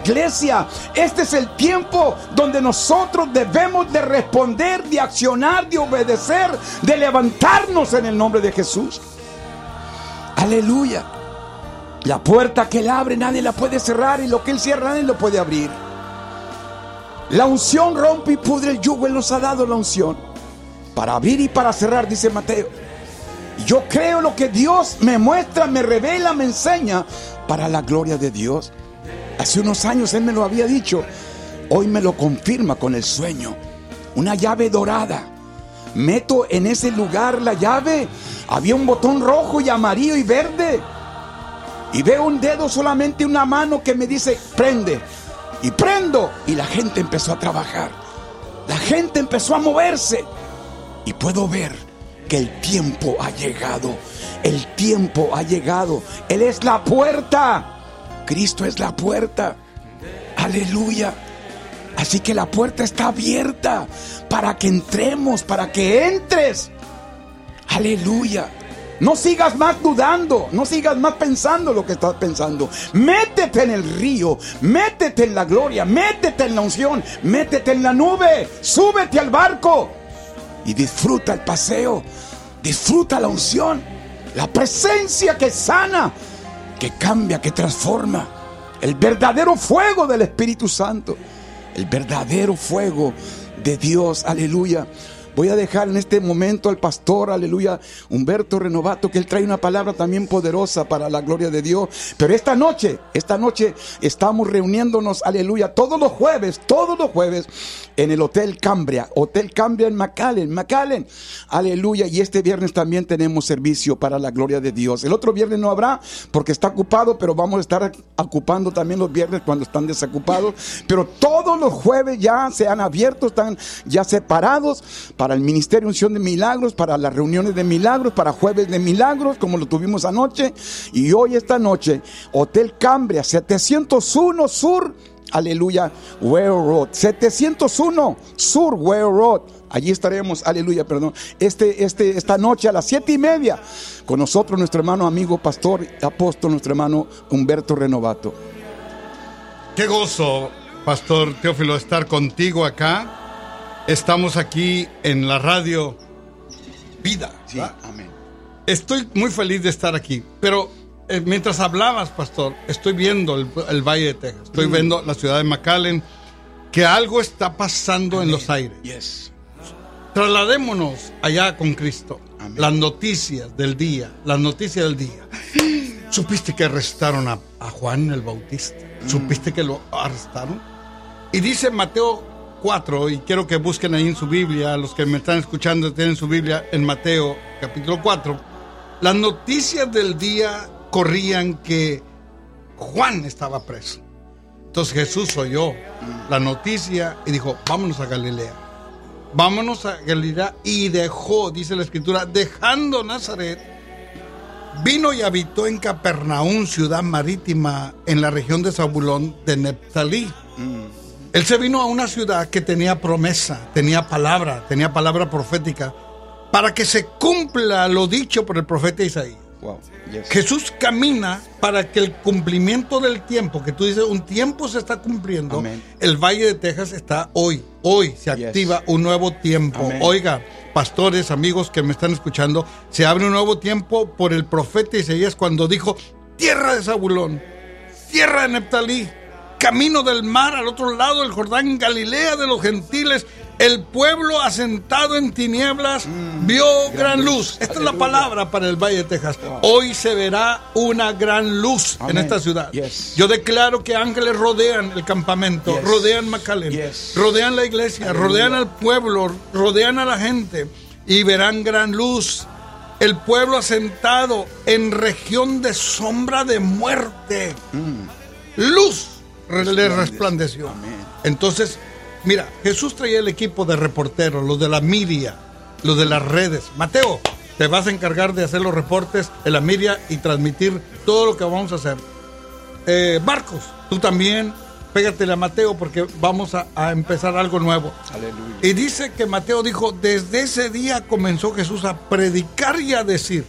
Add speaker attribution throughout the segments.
Speaker 1: iglesia. Este es el tiempo donde nosotros debemos de responder, de accionar, de obedecer, de levantarnos en el nombre de Jesús. Aleluya. La puerta que Él abre nadie la puede cerrar, y lo que Él cierra nadie lo puede abrir. La unción rompe y pudre el yugo. Él nos ha dado la unción para abrir y para cerrar, dice Mateo. Yo creo lo que Dios me muestra, me revela, me enseña para la gloria de Dios. Hace unos años Él me lo había dicho. Hoy me lo confirma con el sueño. Una llave dorada. Meto en ese lugar la llave. Había un botón rojo y amarillo y verde. Y veo un dedo, solamente una mano, que me dice prende. Y prendo. Y la gente empezó a trabajar. La gente empezó a moverse. Y puedo ver que el tiempo ha llegado. El tiempo ha llegado. Él es la puerta. Cristo es la puerta. Aleluya. Así que la puerta está abierta para que entremos, para que entres. Aleluya. No sigas más dudando, no sigas más pensando lo que estás pensando. Métete en el río, métete en la gloria, métete en la unción, métete en la nube, súbete al barco y disfruta el paseo, disfruta la unción, la presencia que sana, que cambia, que transforma. El verdadero fuego del Espíritu Santo, el verdadero fuego de Dios. Aleluya. Voy a dejar en este momento al pastor, aleluya, Humberto Renovato, que él trae una palabra también poderosa para la gloria de Dios. Pero esta noche estamos reuniéndonos, aleluya, todos los jueves en el Hotel Cambria en McAllen, aleluya. Y este viernes también tenemos servicio para la gloria de Dios. El otro viernes no habrá porque está ocupado, pero vamos a estar ocupando también los viernes cuando están desocupados. Pero todos los jueves ya se han abierto, están ya separados para el Ministerio Unción de Milagros, para las reuniones de milagros, para jueves de milagros, como lo tuvimos anoche. Y hoy, esta noche, Hotel Cambria, 701 Sur, aleluya, Ware Road, 701 Sur, Ware Road. Allí estaremos, aleluya, perdón, esta noche a las 7:30, con nosotros nuestro hermano, amigo, pastor, apóstol, nuestro hermano Humberto Renovato.
Speaker 2: Qué gozo, Pastor Teófilo, estar contigo acá. Estamos aquí en la radio Vida.
Speaker 1: Sí, amén.
Speaker 2: Estoy muy feliz de estar aquí, pero mientras hablabas, pastor, estoy viendo el Valle de Texas, estoy viendo la ciudad de McAllen, que algo está pasando. Amén. En los aires.
Speaker 1: Yes.
Speaker 2: Trasladémonos allá con Cristo. Amén. Las noticias del día. ¿Supiste que arrestaron a Juan el Bautista? ¿Supiste que lo arrestaron? Y dice Mateo 4, y quiero que busquen ahí en su Biblia, los que me están escuchando tienen su Biblia en Mateo capítulo 4. Las noticias del día corrían que Juan estaba preso. Entonces Jesús oyó la noticia y dijo, vámonos a Galilea. Y dejó, dice la Escritura, dejando Nazaret, vino y habitó en Capernaum, ciudad marítima en la región de Zabulón de Neftalí. Él se vino a una ciudad que tenía promesa, tenía palabra profética, para que se cumpla lo dicho por el profeta Isaías.
Speaker 1: Wow. Yes.
Speaker 2: Jesús camina para que el cumplimiento del tiempo, que tú dices, un tiempo se está cumpliendo. Amén. El Valle de Texas está hoy se activa un nuevo tiempo. Amén. Oiga, pastores, amigos que me están escuchando, se abre un nuevo tiempo por el profeta Isaías cuando dijo, tierra de Zabulón, tierra de Neftalí, camino del mar al otro lado del Jordán, Galilea de los gentiles, el pueblo asentado en tinieblas vio gran luz. Esta es la palabra para el Valle de Texas. Hoy se verá una gran luz. Amén. En esta ciudad. Yes. Yo declaro que ángeles rodean el campamento, yes. Rodean McAllen, yes. Rodean la iglesia, aleluya. Rodean al pueblo, rodean a la gente y verán gran luz. El pueblo asentado en región de sombra de muerte. Luz le resplandeció. Amén. Entonces, mira, Jesús traía el equipo de reporteros, los de la media, los de las redes. Mateo, te vas a encargar de hacer los reportes en la media y transmitir todo lo que vamos a hacer. Marcos, tú también pégatele a Mateo porque vamos a empezar algo nuevo. Aleluya. Y dice que Mateo dijo, desde ese día comenzó Jesús a predicar y a decir.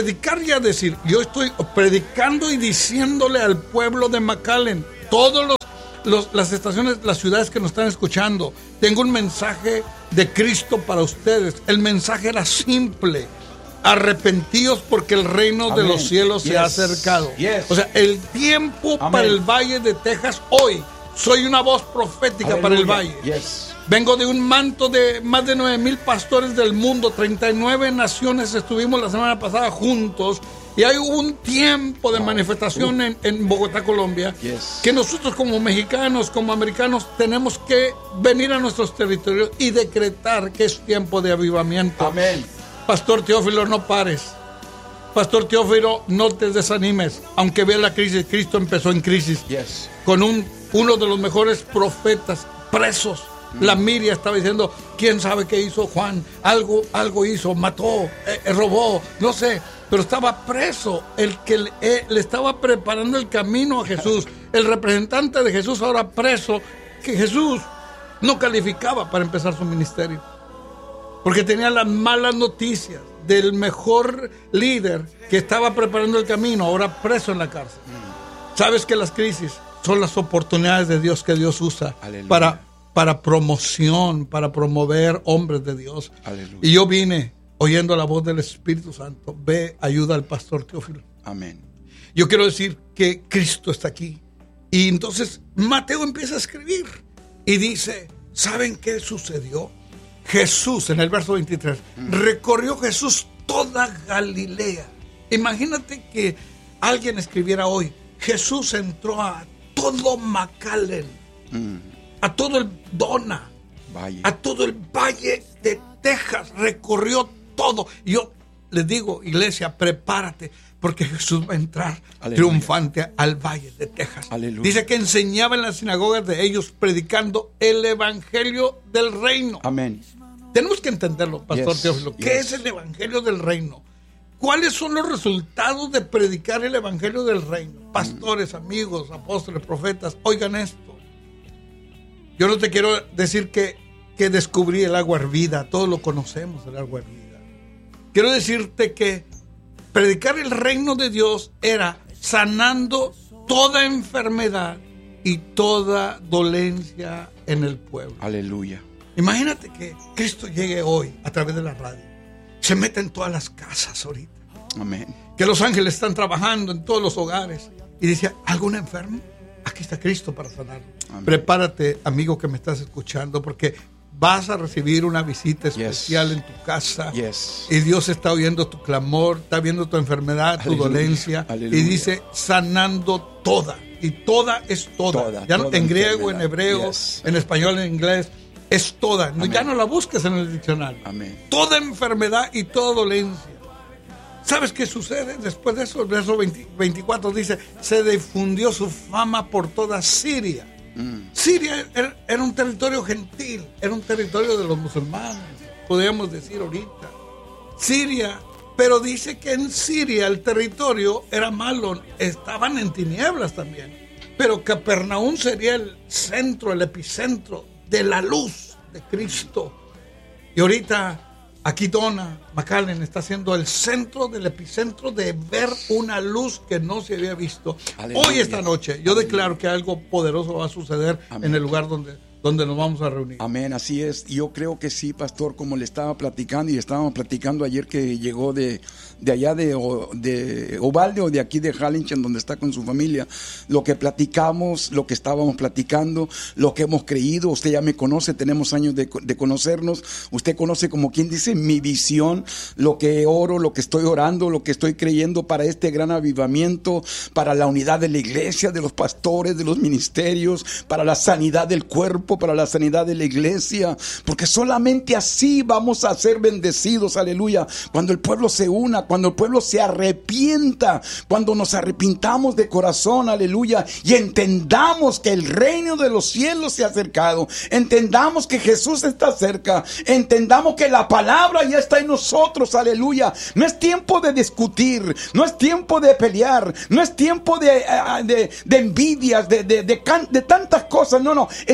Speaker 2: Yo estoy predicando y diciéndole al pueblo de McAllen, todos los las estaciones, las ciudades que nos están escuchando. Tengo un mensaje de Cristo para ustedes. El mensaje era simple: arrepentíos porque el reino de los cielos se ha acercado. O sea, el tiempo para el Valle de Texas hoy. Soy una voz profética para el Valle. Vengo de un manto de más de 9,000 pastores del mundo. 39 naciones estuvimos la semana pasada juntos. Y hay un tiempo de manifestación en Bogotá, Colombia, que nosotros como mexicanos, como americanos, tenemos que venir a nuestros territorios y decretar que es tiempo de avivamiento.
Speaker 1: Amén.
Speaker 2: Pastor Teófilo, no pares. Pastor Teófilo, no te desanimes. Aunque veas la crisis, Cristo empezó en crisis. Con uno de los mejores profetas presos. La Miria estaba diciendo, ¿quién sabe qué hizo Juan? Algo hizo, mató, robó, no sé. Pero estaba preso, el que le estaba preparando el camino a Jesús. El representante de Jesús ahora preso, que Jesús no calificaba para empezar su ministerio. Porque tenía las malas noticias del mejor líder que estaba preparando el camino, ahora preso en la cárcel. Sabes que las crisis son las oportunidades de Dios que Dios usa para promoción, para promover hombres de Dios. Aleluya. Y yo vine oyendo la voz del Espíritu Santo. Ve, ayuda al pastor Teófilo.
Speaker 1: Amén.
Speaker 2: Yo quiero decir que Cristo está aquí. Y entonces Mateo empieza a escribir y dice, ¿saben qué sucedió? Jesús, en el verso 23, recorrió Jesús toda Galilea. Imagínate que alguien escribiera hoy, Jesús entró a todo McAllen, a todo el Dona, a todo el Valle de Texas, recorrió todo. Y yo les digo, iglesia, prepárate, porque Jesús va a entrar triunfante al Valle de Texas. Aleluya. Dice que enseñaba en las sinagogas de ellos, predicando el evangelio del reino.
Speaker 1: Amén.
Speaker 2: Tenemos que entenderlo, Pastor Teófilo. ¿Qué es el evangelio del reino? ¿Cuáles son los resultados de predicar el evangelio del reino? Pastores, amigos, apóstoles, profetas, oigan esto. Yo no te quiero decir que descubrí el agua hervida, todos lo conocemos, el agua hervida. Quiero decirte que predicar el reino de Dios era sanando toda enfermedad y toda dolencia en el pueblo.
Speaker 1: Aleluya.
Speaker 2: Imagínate que Cristo llegue hoy a través de la radio. Se mete en todas las casas ahorita.
Speaker 1: Amén.
Speaker 2: Que los ángeles están trabajando en todos los hogares. Y dice, ¿algún enfermo? Aquí está Cristo para sanarlo. Amén. Prepárate, amigo que me estás escuchando, porque vas a recibir una visita especial en tu casa. Y Dios está oyendo tu clamor, está viendo tu enfermedad, tu dolencia. Aleluya. Y dice, sanando toda. Y toda es toda. Ya no, en griego, en hebreo, en español, en inglés. Es toda. Amén. Ya no la busques en el diccionario. Amén. Toda enfermedad y toda dolencia. ¿Sabes qué sucede después de eso? El verso 24 dice, se difundió su fama por toda Siria. Siria era un territorio gentil, era un territorio de los musulmanes, podríamos decir ahorita. Siria, pero dice que en Siria el territorio era malo, estaban en tinieblas también. Pero Capernaum sería el centro, el epicentro de la luz de Cristo. Y ahorita aquí Dona McAllen está siendo el centro del epicentro de ver una luz que no se había visto. Aleluya. Hoy, esta noche, yo declaro que algo poderoso va a suceder. Amén. En el lugar donde nos vamos a reunir.
Speaker 1: Amén, así es. Yo creo que sí, pastor, como le estaba platicando y estábamos platicando ayer que llegó de allá de Uvalde o de aquí de Harlingen, donde está con su familia, lo que platicamos, lo que estábamos platicando, lo que hemos creído. Usted ya me conoce, tenemos años de conocernos. Usted conoce, como quien dice, mi visión, lo que oro, lo que estoy orando, lo que estoy creyendo para este gran avivamiento, para la unidad de la iglesia, de los pastores, de los ministerios, para la sanidad del cuerpo, para la sanidad de la iglesia, porque solamente así vamos a ser bendecidos, aleluya, cuando el pueblo se una, cuando el pueblo se arrepienta, cuando nos arrepintamos de corazón, aleluya, y entendamos que el reino de los cielos se ha acercado, entendamos que Jesús está cerca, entendamos que la palabra ya está en nosotros, aleluya. No es tiempo de discutir, no es tiempo de pelear, no es tiempo de envidias, de tantas cosas, no, es tiempo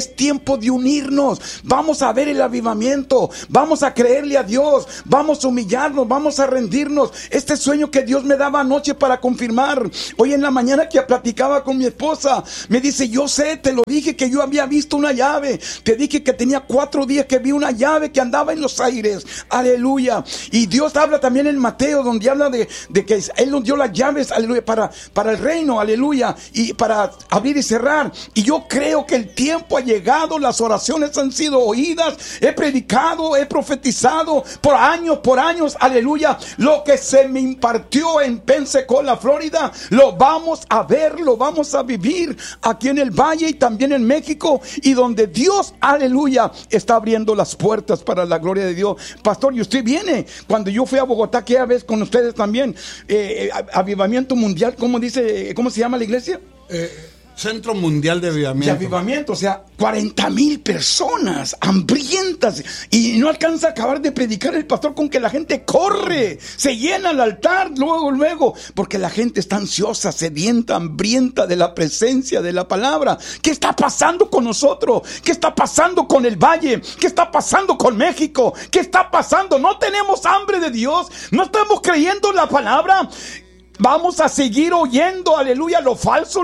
Speaker 1: tiempo de unirnos. Vamos a ver el avivamiento. Vamos a creerle a Dios. Vamos a humillarnos. Vamos a rendirnos. Este sueño que Dios me daba anoche para confirmar. Hoy en la mañana que platicaba con mi esposa, me dice, yo sé, te lo dije que yo había visto una llave. Te dije que tenía 4 días que vi una llave que andaba en los aires. Aleluya. Y Dios habla también en Mateo, donde habla de que Él nos dio las llaves, aleluya, para el reino, aleluya, y para abrir y cerrar. Y yo creo que el tiempo ha llegado, las oraciones han sido oídas, he predicado, he profetizado por años, aleluya. Lo que se me impartió en Pensacola, Florida, lo vamos a ver, lo vamos a vivir aquí en el Valle y también en México, y donde Dios, aleluya, está abriendo las puertas para la gloria de Dios. Pastor, y usted viene, cuando yo fui a Bogotá, aquella vez con ustedes también, avivamiento mundial, ¿cómo se llama la iglesia?
Speaker 2: Centro Mundial de Avivamiento.
Speaker 1: De avivamiento, o sea, 40,000 personas hambrientas, y no alcanza a acabar de predicar el pastor con que la gente corre, se llena el altar luego, porque la gente está ansiosa, sedienta, hambrienta de la presencia de la palabra. ¿Qué está pasando con nosotros? ¿Qué está pasando con el Valle? ¿Qué está pasando con México? ¿Qué está pasando? ¿No tenemos hambre de Dios? ¿No estamos creyendo en la palabra? Vamos a seguir oyendo, aleluya, lo falso,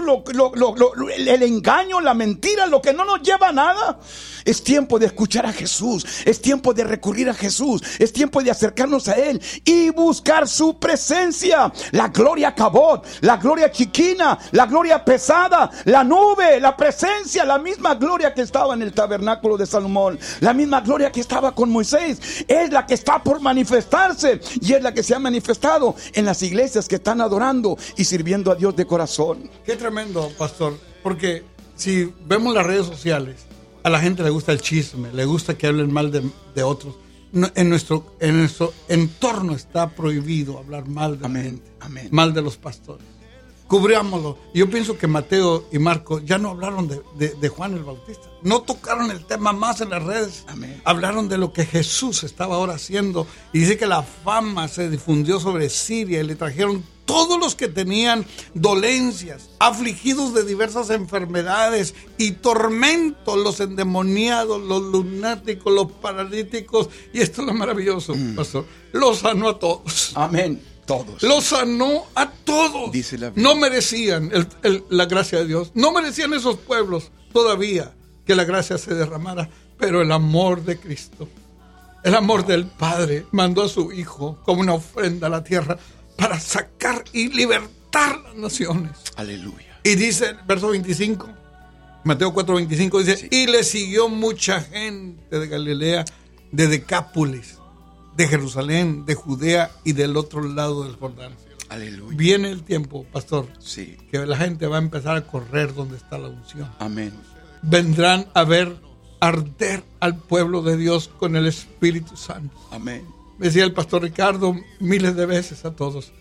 Speaker 1: el engaño, la mentira, lo que no nos lleva a nada. Es tiempo de escuchar a Jesús. Es tiempo de recurrir a Jesús. Es tiempo de acercarnos a Él y buscar su presencia. La gloria Cabot, la gloria chiquina, la gloria pesada, la nube, la presencia, la misma gloria que estaba en el tabernáculo de Salomón, la misma gloria que estaba con Moisés, es la que está por manifestarse, y es la que se ha manifestado en las iglesias que están adorando y sirviendo a Dios de corazón.
Speaker 2: Qué tremendo, pastor, porque si vemos las redes sociales, a la gente le gusta el chisme, le gusta que hablen mal de otros. En nuestro entorno está prohibido hablar mal de la gente, mal de los pastores. Cubrámoslo. Yo pienso que Mateo y Marcos ya no hablaron de Juan el Bautista. No tocaron el tema más en las redes. Amén. Hablaron de lo que Jesús estaba ahora haciendo. Y dice que la fama se difundió sobre Siria y le trajeron todos los que tenían dolencias, afligidos de diversas enfermedades y tormentos, los endemoniados, los lunáticos, los paralíticos. Y esto es lo maravilloso, pastor. Los sanó a todos.
Speaker 1: Amén. Todos.
Speaker 2: Los sanó a todos.
Speaker 1: Dice la
Speaker 2: no merecían la gracia de Dios. No merecían esos pueblos todavía que la gracia se derramara. Pero el amor de Cristo, el amor del Padre, mandó a su Hijo como una ofrenda a la tierra para sacar y libertar las naciones.
Speaker 1: Aleluya.
Speaker 2: Y dice, verso 25, Mateo 4:25, dice, sí. Y le siguió mucha gente de Galilea, de Decápolis, de Jerusalén, de Judea y del otro lado del Jordán.
Speaker 1: Aleluya.
Speaker 2: Viene el tiempo, pastor,
Speaker 1: sí,
Speaker 2: que la gente va a empezar a correr donde está la unción.
Speaker 1: Amén.
Speaker 2: Vendrán a ver arder al pueblo de Dios con el Espíritu Santo.
Speaker 1: Amén.
Speaker 2: Decía el pastor Ricardo miles de veces a todos,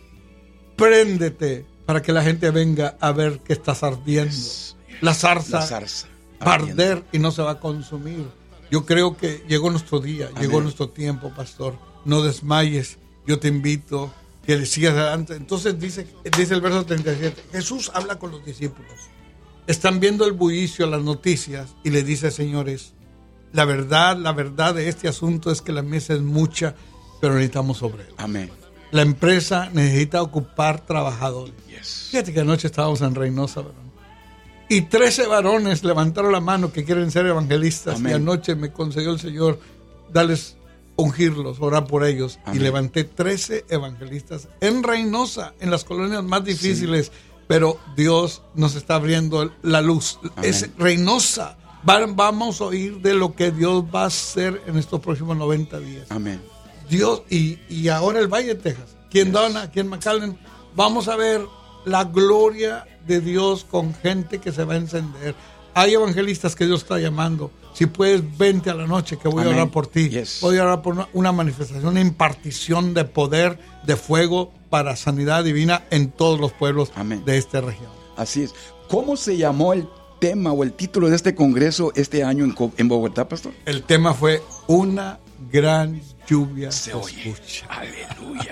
Speaker 2: préndete para que la gente venga a ver que estás ardiendo. Yes. La zarza va a arder y no se va a consumir. Yo creo que llegó nuestro día, Amén. Llegó nuestro tiempo, pastor. No desmayes, yo te invito que le sigas adelante. Entonces dice el verso 37, Jesús habla con los discípulos. Están viendo el bullicio, las noticias, y le dice, señores, la verdad de este asunto es que la mesa es mucha, pero necesitamos obreros.
Speaker 1: Amén.
Speaker 2: La empresa necesita ocupar trabajadores.
Speaker 1: Yes.
Speaker 2: Fíjate que anoche estábamos en Reynosa, varón. Y 13 varones levantaron la mano que quieren ser evangelistas. Amén. Y anoche me concedió el Señor ungirlos, orar por ellos. Amén. Y levanté 13 evangelistas en Reynosa, en las colonias más difíciles. Sí. Pero Dios nos está abriendo la luz. Amén. Es Reynosa. Vamos a oír de lo que Dios va a hacer en estos próximos 90 días.
Speaker 1: Amén.
Speaker 2: Dios, y ahora el Valle de Texas, aquí en Donna, aquí en McAllen, vamos a ver la gloria de Dios con gente que se va a encender. Hay evangelistas que Dios está llamando. Si puedes, vente a la noche que voy Amén. A orar por ti.
Speaker 1: Yes.
Speaker 2: Voy a orar por una manifestación, una impartición de poder, de fuego para sanidad divina en todos los pueblos Amén. De esta región.
Speaker 1: Así es. ¿Cómo se llamó el tema o el título de este congreso este año en Bogotá, pastor?
Speaker 2: El tema fue Una gran lluvia
Speaker 1: se oye. Aleluya.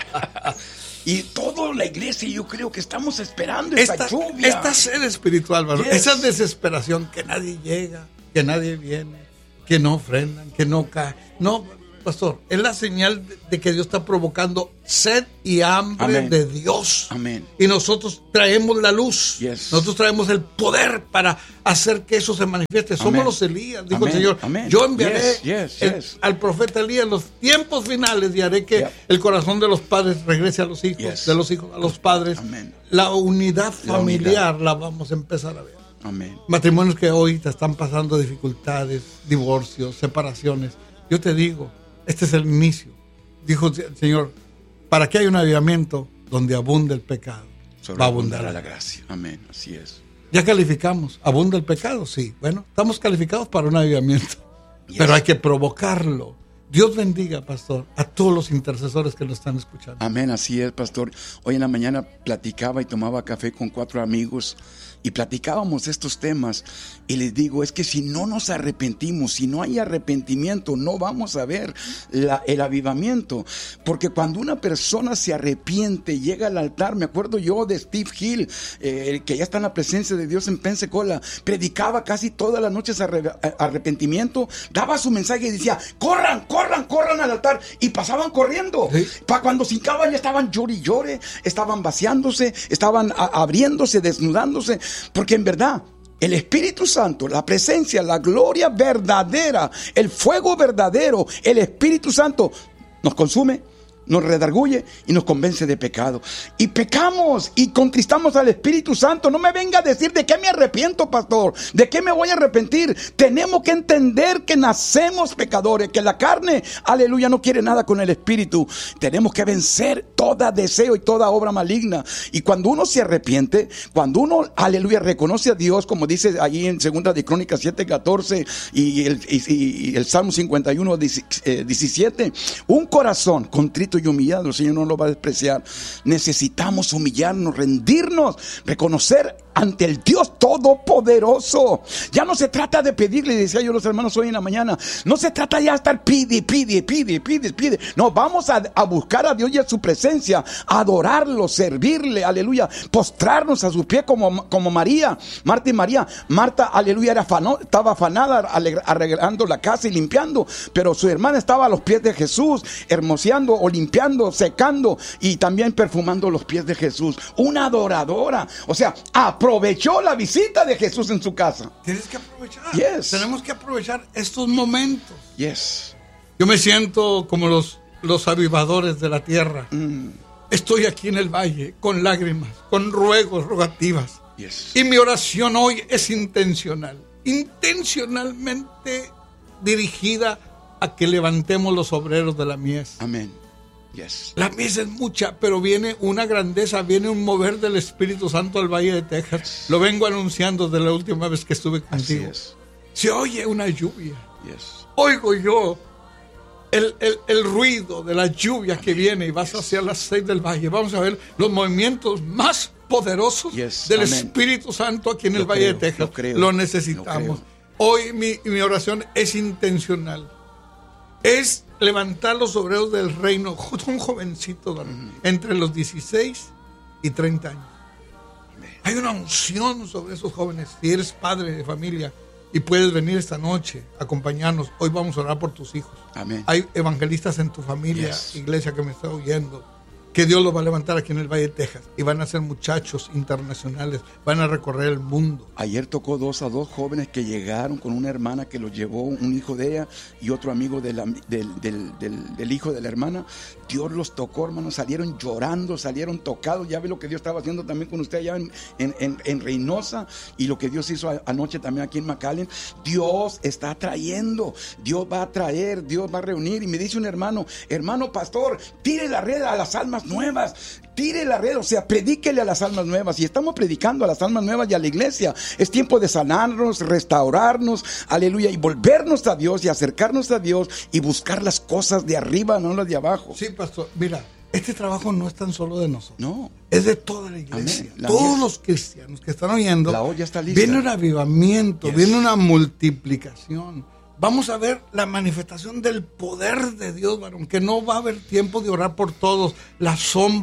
Speaker 1: Y toda la iglesia, yo creo que estamos esperando esta lluvia.
Speaker 2: Esta sed espiritual, varón. Yes. Esa desesperación que nadie llega, que nadie viene, que no ofrendan, que no caen. No, pastor, es la señal de que Dios está provocando sed y hambre de Dios.
Speaker 1: Amén.
Speaker 2: Y nosotros traemos la luz.
Speaker 1: Yes.
Speaker 2: Nosotros traemos el poder para hacer que eso se manifieste. Somos los Elías, dijo el Señor. Yo enviaré al profeta Elías en los tiempos finales y haré que el corazón de los padres regrese a los hijos, de los hijos a los padres. La unidad familiar la vamos a empezar a ver.
Speaker 1: Amén.
Speaker 2: Matrimonios que hoy te están pasando dificultades, divorcios, separaciones. Yo te digo, este es el inicio. Dijo el Señor, para que haya un avivamiento donde abunde el pecado, va a abundar la gracia.
Speaker 1: Amén, así es.
Speaker 2: Ya calificamos, ¿abunda el pecado? Sí. Bueno, estamos calificados para un avivamiento, pero hay que provocarlo. Dios bendiga, pastor, a todos los intercesores que nos están escuchando.
Speaker 1: Amén, así es, pastor. Hoy en la mañana platicaba y tomaba café con 4 amigos y platicábamos estos temas y les digo, es que si no nos arrepentimos, si no hay arrepentimiento, no vamos a ver el avivamiento, porque cuando una persona se arrepiente, llega al altar, me acuerdo yo de Steve Hill, que ya está en la presencia de Dios en Pensacola, predicaba casi todas las noches arrepentimiento, daba su mensaje y decía, corran al altar, y pasaban corriendo. ¿Sí? Para cuando se hincaban ya estaban llore y llore, estaban vaciándose, estaban abriéndose, desnudándose, porque en verdad el Espíritu Santo, la presencia, la gloria verdadera, el fuego verdadero, el Espíritu Santo nos consume, nos redarguye y nos convence de pecado. Y pecamos y contristamos al Espíritu Santo. No me venga a decir de qué me arrepiento, pastor, de qué me voy a arrepentir. Tenemos que entender que nacemos pecadores, que la carne, aleluya, no quiere nada con el Espíritu. Tenemos que vencer todo deseo y toda obra maligna. Y cuando uno se arrepiente, cuando uno, aleluya, reconoce a Dios, como dice allí en 2 de Crónicas 7:14 y el Salmo 51:17, un corazón contrito y humillado, el Señor no lo va a despreciar. Necesitamos humillarnos, rendirnos, reconocer ante el Dios Todopoderoso. Ya no se trata de pedirle, decía yo a los hermanos hoy en la mañana, no se trata ya de estar pide. No, vamos a buscar a Dios y a su presencia, adorarlo, servirle, aleluya, postrarnos a sus pies como María, Marta y María. Marta, aleluya, estaba afanada arreglando la casa y limpiando, pero su hermana estaba a los pies de Jesús, hermoseando o limpiando, secando y también perfumando los pies de Jesús. Una adoradora, o sea, aprovechó la visita de Jesús en su casa.
Speaker 2: Tienes que aprovechar.
Speaker 1: Yes.
Speaker 2: Tenemos que aprovechar estos momentos.
Speaker 1: Yes.
Speaker 2: Yo me siento como los avivadores de la tierra. Estoy aquí en el valle con lágrimas, con ruegos, rogativas.
Speaker 1: Yes.
Speaker 2: Y mi oración hoy es intencional. Intencionalmente dirigida a que levantemos los obreros de la mies.
Speaker 1: Amén. Yes.
Speaker 2: La mies es mucha, pero viene una grandeza, viene un mover del Espíritu Santo al Valle de Texas.
Speaker 1: Yes.
Speaker 2: Lo vengo anunciando desde la última vez que estuve contigo. Se oye una lluvia.
Speaker 1: Yes.
Speaker 2: Oigo yo el ruido de la lluvia que viene y vas hacia las 6 del valle. Vamos a ver los movimientos más poderosos del Espíritu Santo aquí en el Valle de Texas. Lo necesitamos. Hoy mi oración es intencional. Es levantar los obreros del reino. Son jovencitos, entre los 16 y 30 años. Hay una unción sobre esos jóvenes. Si eres padre de familia y puedes venir esta noche, acompañarnos. Hoy vamos a orar por tus hijos.
Speaker 1: Amén.
Speaker 2: Hay evangelistas en tu familia, iglesia que me está oyendo, que Dios los va a levantar aquí en el Valle de Texas y van a ser muchachos internacionales, van a recorrer el mundo.
Speaker 1: Ayer tocó a dos jóvenes que llegaron con una hermana que los llevó, un hijo de ella y otro amigo del hijo de la hermana. Dios los tocó, hermanos, salieron llorando, salieron tocados. Ya ve lo que Dios estaba haciendo también con usted allá en Reynosa y lo que Dios hizo anoche también aquí en McAllen. Dios está trayendo, Dios va a traer, Dios va a reunir. Y me dice un hermano pastor, tire la red a las almas nuevas, tire la red, o sea, predíquele a las almas nuevas. Y estamos predicando a las almas nuevas y a la iglesia. Es tiempo de sanarnos, restaurarnos, aleluya, y volvernos a Dios y acercarnos a Dios y buscar las cosas de arriba, no las de abajo.
Speaker 2: Sí, pastor, mira, este trabajo no es tan solo de nosotros.
Speaker 1: No.
Speaker 2: Es de toda la iglesia. Todos los cristianos que están oyendo.
Speaker 1: La olla está lista.
Speaker 2: Viene un avivamiento, viene una multiplicación. Vamos a ver la manifestación del poder de Dios, varón, que no va a haber tiempo de orar por todos. La sombra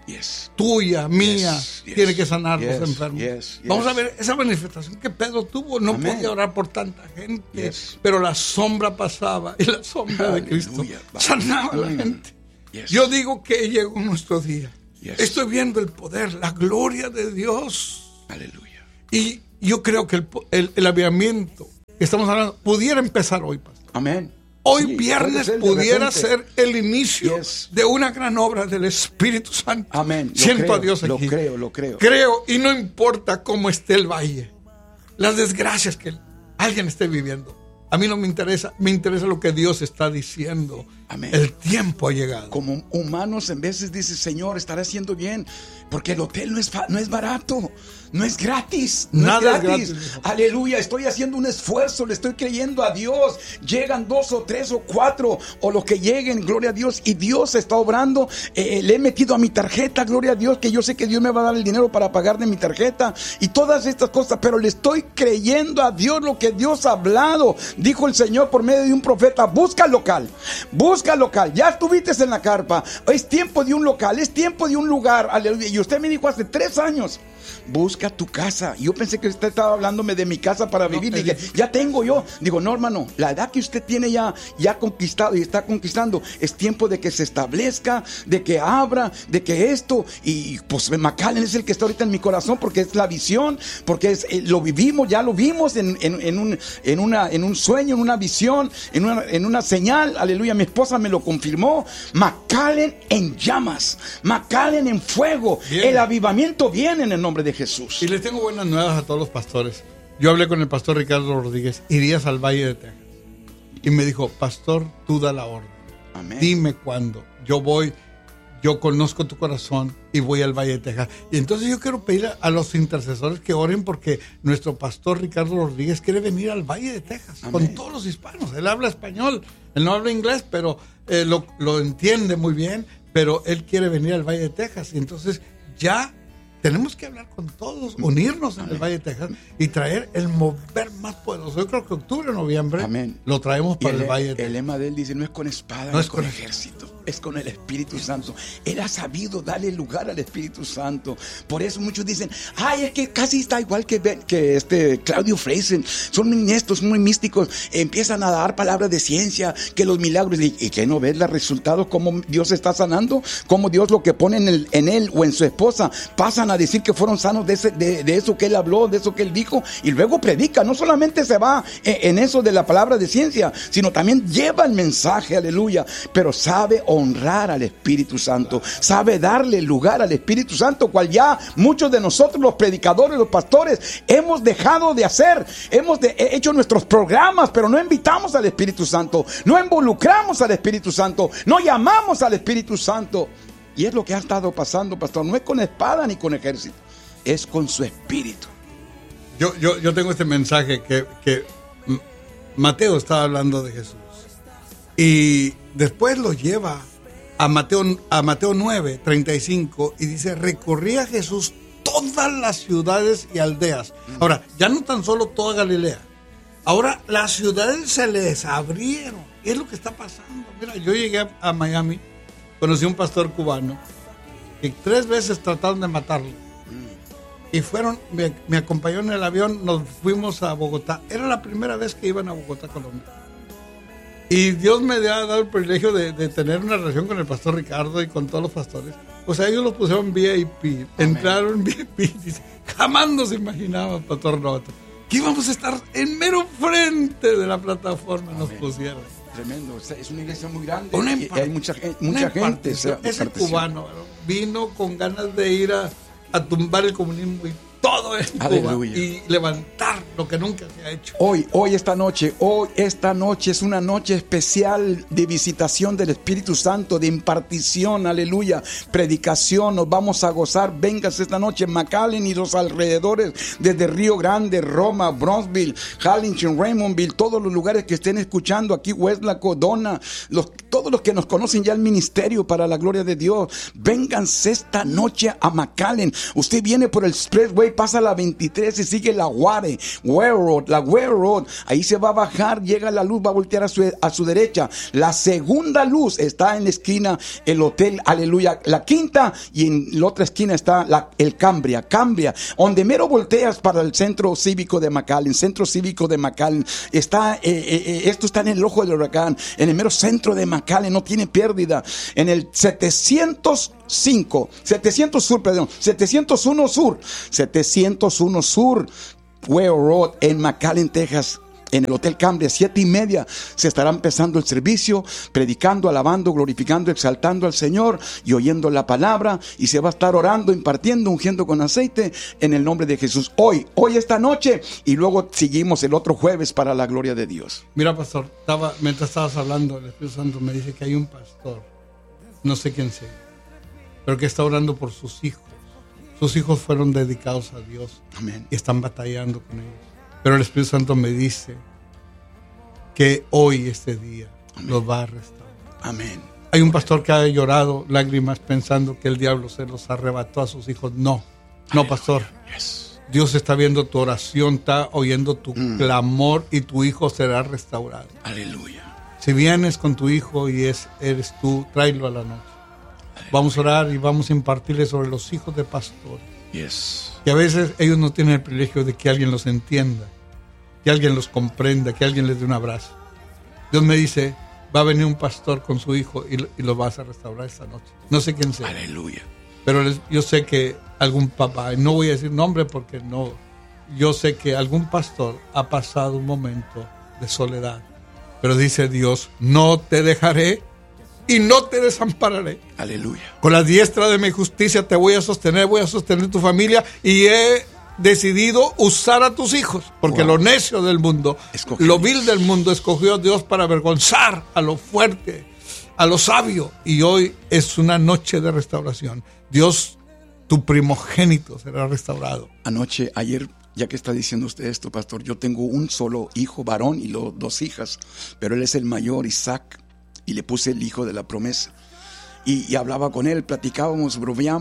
Speaker 2: tuya, mía, tiene que sanar los enfermos. Vamos a ver esa manifestación que Pedro tuvo. No podía orar por tanta gente, pero la sombra pasaba y la sombra de Cristo sanaba a la gente. Yo digo que llegó nuestro día. Estoy viendo el poder, la gloria de Dios.
Speaker 1: Aleluya.
Speaker 2: Y yo creo que el avivamiento que estamos hablando pudiera empezar hoy, pastor.
Speaker 1: Amén.
Speaker 2: Hoy viernes pudiera ser el inicio de una gran obra del Espíritu Santo.
Speaker 1: Amén.
Speaker 2: Siento a Dios aquí.
Speaker 1: Lo creo.
Speaker 2: Creo, y no importa cómo esté el valle, las desgracias que alguien esté viviendo. A mí no me interesa lo que Dios está diciendo.
Speaker 1: Amén.
Speaker 2: El tiempo ha llegado.
Speaker 1: Como humanos en veces dices, Señor, estaré haciendo bien, porque el hotel no es barato, no es gratis,
Speaker 2: Nada es gratis.
Speaker 1: Aleluya, estoy haciendo un esfuerzo, le estoy creyendo a Dios. Llegan 2 o 3 o 4 o los que lleguen, gloria a Dios, y Dios está obrando. Le he metido a mi tarjeta, gloria a Dios, que yo sé que Dios me va a dar el dinero para pagar de mi tarjeta y todas estas cosas, pero le estoy creyendo a Dios lo que Dios ha hablado. Dijo el Señor por medio de un profeta: busca local. Ya estuviste en la carpa, es tiempo de un local, es tiempo de un lugar. Aleluya. Y usted me dijo hace 3 años: busca tu casa. Yo pensé que usted estaba hablándome de mi casa para vivir. Dije, ya tengo yo. Digo, no, hermano, la edad que usted tiene ya conquistado y está conquistando, es tiempo de que se establezca, de que abra, de que esto. Y pues McAllen es el que está ahorita en mi corazón, porque es la visión, porque lo vivimos, ya lo vimos en un sueño, en una visión, en una señal. Aleluya, mi esposa me lo confirmó. McAllen en llamas, McAllen en fuego. Bien. El avivamiento viene en el nombre de Jesús.
Speaker 2: Y les tengo buenas nuevas a todos los pastores. Yo hablé con el pastor Ricardo Rodríguez: irías al Valle de Texas. Y me dijo: pastor, tú da la orden.
Speaker 1: Amén.
Speaker 2: Dime cuándo. Yo voy, yo conozco tu corazón y voy al Valle de Texas. Y entonces yo quiero pedir a los intercesores que oren, porque nuestro pastor Ricardo Rodríguez quiere venir al Valle de Texas. Amén. Con todos los hispanos. Él habla español, él no habla inglés, pero lo entiende muy bien. Pero él quiere venir al Valle de Texas. Y entonces ya tenemos que hablar con todos, unirnos en el Valle de Texas y traer el mover más poderoso. Yo creo que octubre o noviembre.
Speaker 1: Amén.
Speaker 2: Lo traemos para el Valle de Texas.
Speaker 1: El lema de él dice: no es con espada, no es con ejército, es con el Espíritu Santo. Él ha sabido darle lugar al Espíritu Santo. Por eso muchos dicen: ay, es que casi está igual que Claudio Freisen. Son muy honestos, muy místicos. Empiezan a dar palabras de ciencia, que los milagros. ¿Y que no ves los resultados? Cómo Dios está sanando, cómo Dios lo que pone en él o en su esposa, pasan a decir que fueron sanos de eso que él habló, de eso que él dijo, y luego predica. No solamente se va en eso de la palabra de ciencia, sino también lleva el mensaje, aleluya. Pero sabe honrar al Espíritu Santo, sabe darle lugar al Espíritu Santo, cual ya muchos de nosotros, los predicadores, los pastores, hemos dejado de hacer. Hemos hecho nuestros programas, pero no invitamos al Espíritu Santo, no involucramos al Espíritu Santo, no llamamos al Espíritu Santo. Y es lo que ha estado pasando, pastor. No es con espada ni con ejército, es con su Espíritu.
Speaker 2: Yo tengo este mensaje que Mateo estaba hablando de Jesús. Y después lo lleva a Mateo 9:35 y dice: recorría Jesús todas las ciudades y aldeas. Ahora, ya no tan solo toda Galilea. Ahora las ciudades se les abrieron. ¿Qué es lo que está pasando? Mira, yo llegué a Miami. Conocí a un pastor cubano que 3 veces trataron de matarlo. Y me acompañó en el avión, nos fuimos a Bogotá. Era la primera vez que iban a Bogotá, Colombia. Y Dios me había dado el privilegio de tener una relación con el pastor Ricardo y con todos los pastores. Pues a ellos los pusieron VIP. Entraron VIP. Jamás nos imaginaba, pastor Roberto, que íbamos a estar en mero frente de la plataforma. Nos pusieron.
Speaker 1: Tremendo, es una iglesia muy grande.
Speaker 2: Hay
Speaker 1: mucha gente.
Speaker 2: Ese cubano vino con ganas de ir a tumbar el comunismo y todo en Cuba y levantar lo que nunca se ha hecho.
Speaker 1: Hoy esta noche es una noche especial de visitación del Espíritu Santo, de impartición, aleluya, predicación. Nos vamos a gozar. Véngase esta noche en McAllen y los alrededores, desde Río Grande, Roma, Bronzeville, Harlingen, Raymondville, todos los lugares que estén escuchando aquí, Westlaco, Donna, todos los que nos conocen ya el ministerio para la gloria de Dios. Vénganse esta noche a McAllen. Usted viene por el Expressway, pasa la 23 y sigue la Guare la Ware Road. Ahí se va a bajar, llega la luz, va a voltear a su derecha. La segunda luz está en la esquina, el hotel, aleluya, la quinta, y en la otra esquina está el Cambria, donde mero volteas para el centro cívico de McAllen, está, esto está en el ojo del huracán, en el mero centro de McAllen, no tiene pérdida, en el 701 Sur, Ware Road, en McAllen, Texas. En el Hotel Cambria, 7:30, se estará empezando el servicio, predicando, alabando, glorificando, exaltando al Señor y oyendo la palabra, y se va a estar orando, impartiendo, ungiendo con aceite en el nombre de Jesús. Hoy esta noche, y luego seguimos el otro jueves para la gloria de Dios.
Speaker 2: Mira, pastor, mientras estabas hablando, el Espíritu Santo me dice que hay un pastor, no sé quién sea, pero que está orando por sus hijos. Sus hijos fueron dedicados a Dios.
Speaker 1: Amén.
Speaker 2: Y están batallando con ellos. Pero el Espíritu Santo me dice que hoy, este día, amén, los va a restaurar.
Speaker 1: Amén.
Speaker 2: Hay un pastor que ha llorado lágrimas pensando que el diablo se los arrebató a sus hijos. No, pastor.
Speaker 1: Yes.
Speaker 2: Dios está viendo tu oración, está oyendo tu clamor, y tu hijo será restaurado.
Speaker 1: Aleluya.
Speaker 2: Si vienes con tu hijo y eres tú, tráelo a la noche. Aleluya. Vamos a orar y vamos a impartirle sobre los hijos de pastores.
Speaker 1: Yes.
Speaker 2: Que a veces ellos no tienen el privilegio de que alguien los entienda, que alguien los comprenda, que alguien les dé un abrazo. Dios me dice, va a venir un pastor con su hijo y lo vas a restaurar esta noche. No sé quién sea.
Speaker 1: Aleluya.
Speaker 2: Pero yo sé que algún papá, y no voy a decir nombre porque no, yo sé que algún pastor ha pasado un momento de soledad. Pero dice Dios, no te dejaré y no te desampararé.
Speaker 1: Aleluya.
Speaker 2: Con la diestra de mi justicia te voy a sostener tu familia, y he decidido usar a tus hijos, porque lo necio del mundo, lo vil del mundo, escogió a Dios para avergonzar a lo fuerte, a lo sabio. Y hoy es una noche de restauración. Dios, tu primogénito será restaurado.
Speaker 1: Ayer, ya que está diciendo usted esto, pastor, yo tengo un solo hijo varón y 2 hijas, pero él es el mayor, Isaac, y le puse el hijo de la promesa. Y hablaba con él, platicábamos,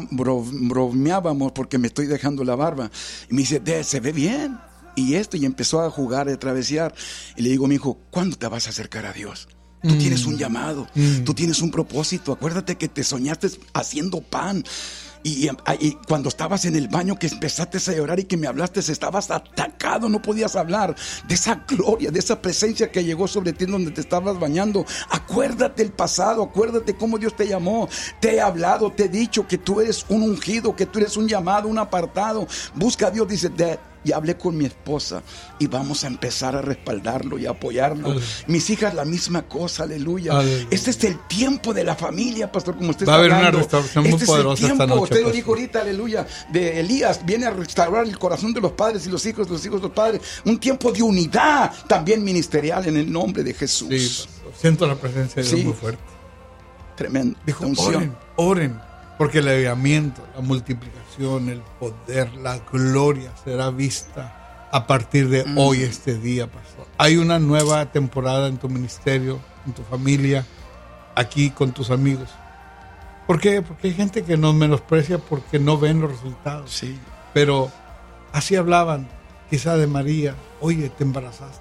Speaker 1: bromeábamos porque me estoy dejando la barba. Y me dice, se ve bien. Y empezó a jugar, a travesear. Y le digo, mi hijo, ¿cuándo te vas a acercar a Dios? Tú tienes un llamado, tú tienes un propósito. Acuérdate que te soñaste haciendo pan. Y cuando estabas en el baño, que empezaste a llorar y que me hablaste, estabas atacado, no podías hablar de esa gloria, de esa presencia que llegó sobre ti donde te estabas bañando. Acuérdate el pasado, acuérdate cómo Dios te llamó, te he hablado, te he dicho que tú eres un ungido, que tú eres un llamado, un apartado. Busca a Dios, dice, y hablé con mi esposa y vamos a empezar a respaldarlo y a apoyarlo.
Speaker 2: Aleluya.
Speaker 1: Mis hijas la misma cosa, aleluya.
Speaker 2: Aleluya.
Speaker 1: Este es el tiempo de la familia, pastor, como usted
Speaker 2: va
Speaker 1: está
Speaker 2: haber
Speaker 1: hablando.
Speaker 2: Una restauración muy poderosa esta noche.
Speaker 1: Usted lo dijo ahorita, aleluya, de Elías, viene a restaurar el corazón de los padres y los hijos de los padres. Un tiempo de unidad también ministerial en el nombre de Jesús.
Speaker 2: Sí, pastor. Siento la presencia de Dios muy fuerte.
Speaker 1: Tremendo.
Speaker 2: Dijo, oren, porque el avivamiento, la multiplicación, el poder, la gloria será vista a partir de hoy, este día, pastor. Hay una nueva temporada en tu ministerio, en tu familia, aquí con tus amigos. ¿Por qué? Porque hay gente que nos menosprecia porque no ven los resultados.
Speaker 1: Sí.
Speaker 2: Pero así hablaban, quizá de María. Oye, ¿te embarazaste?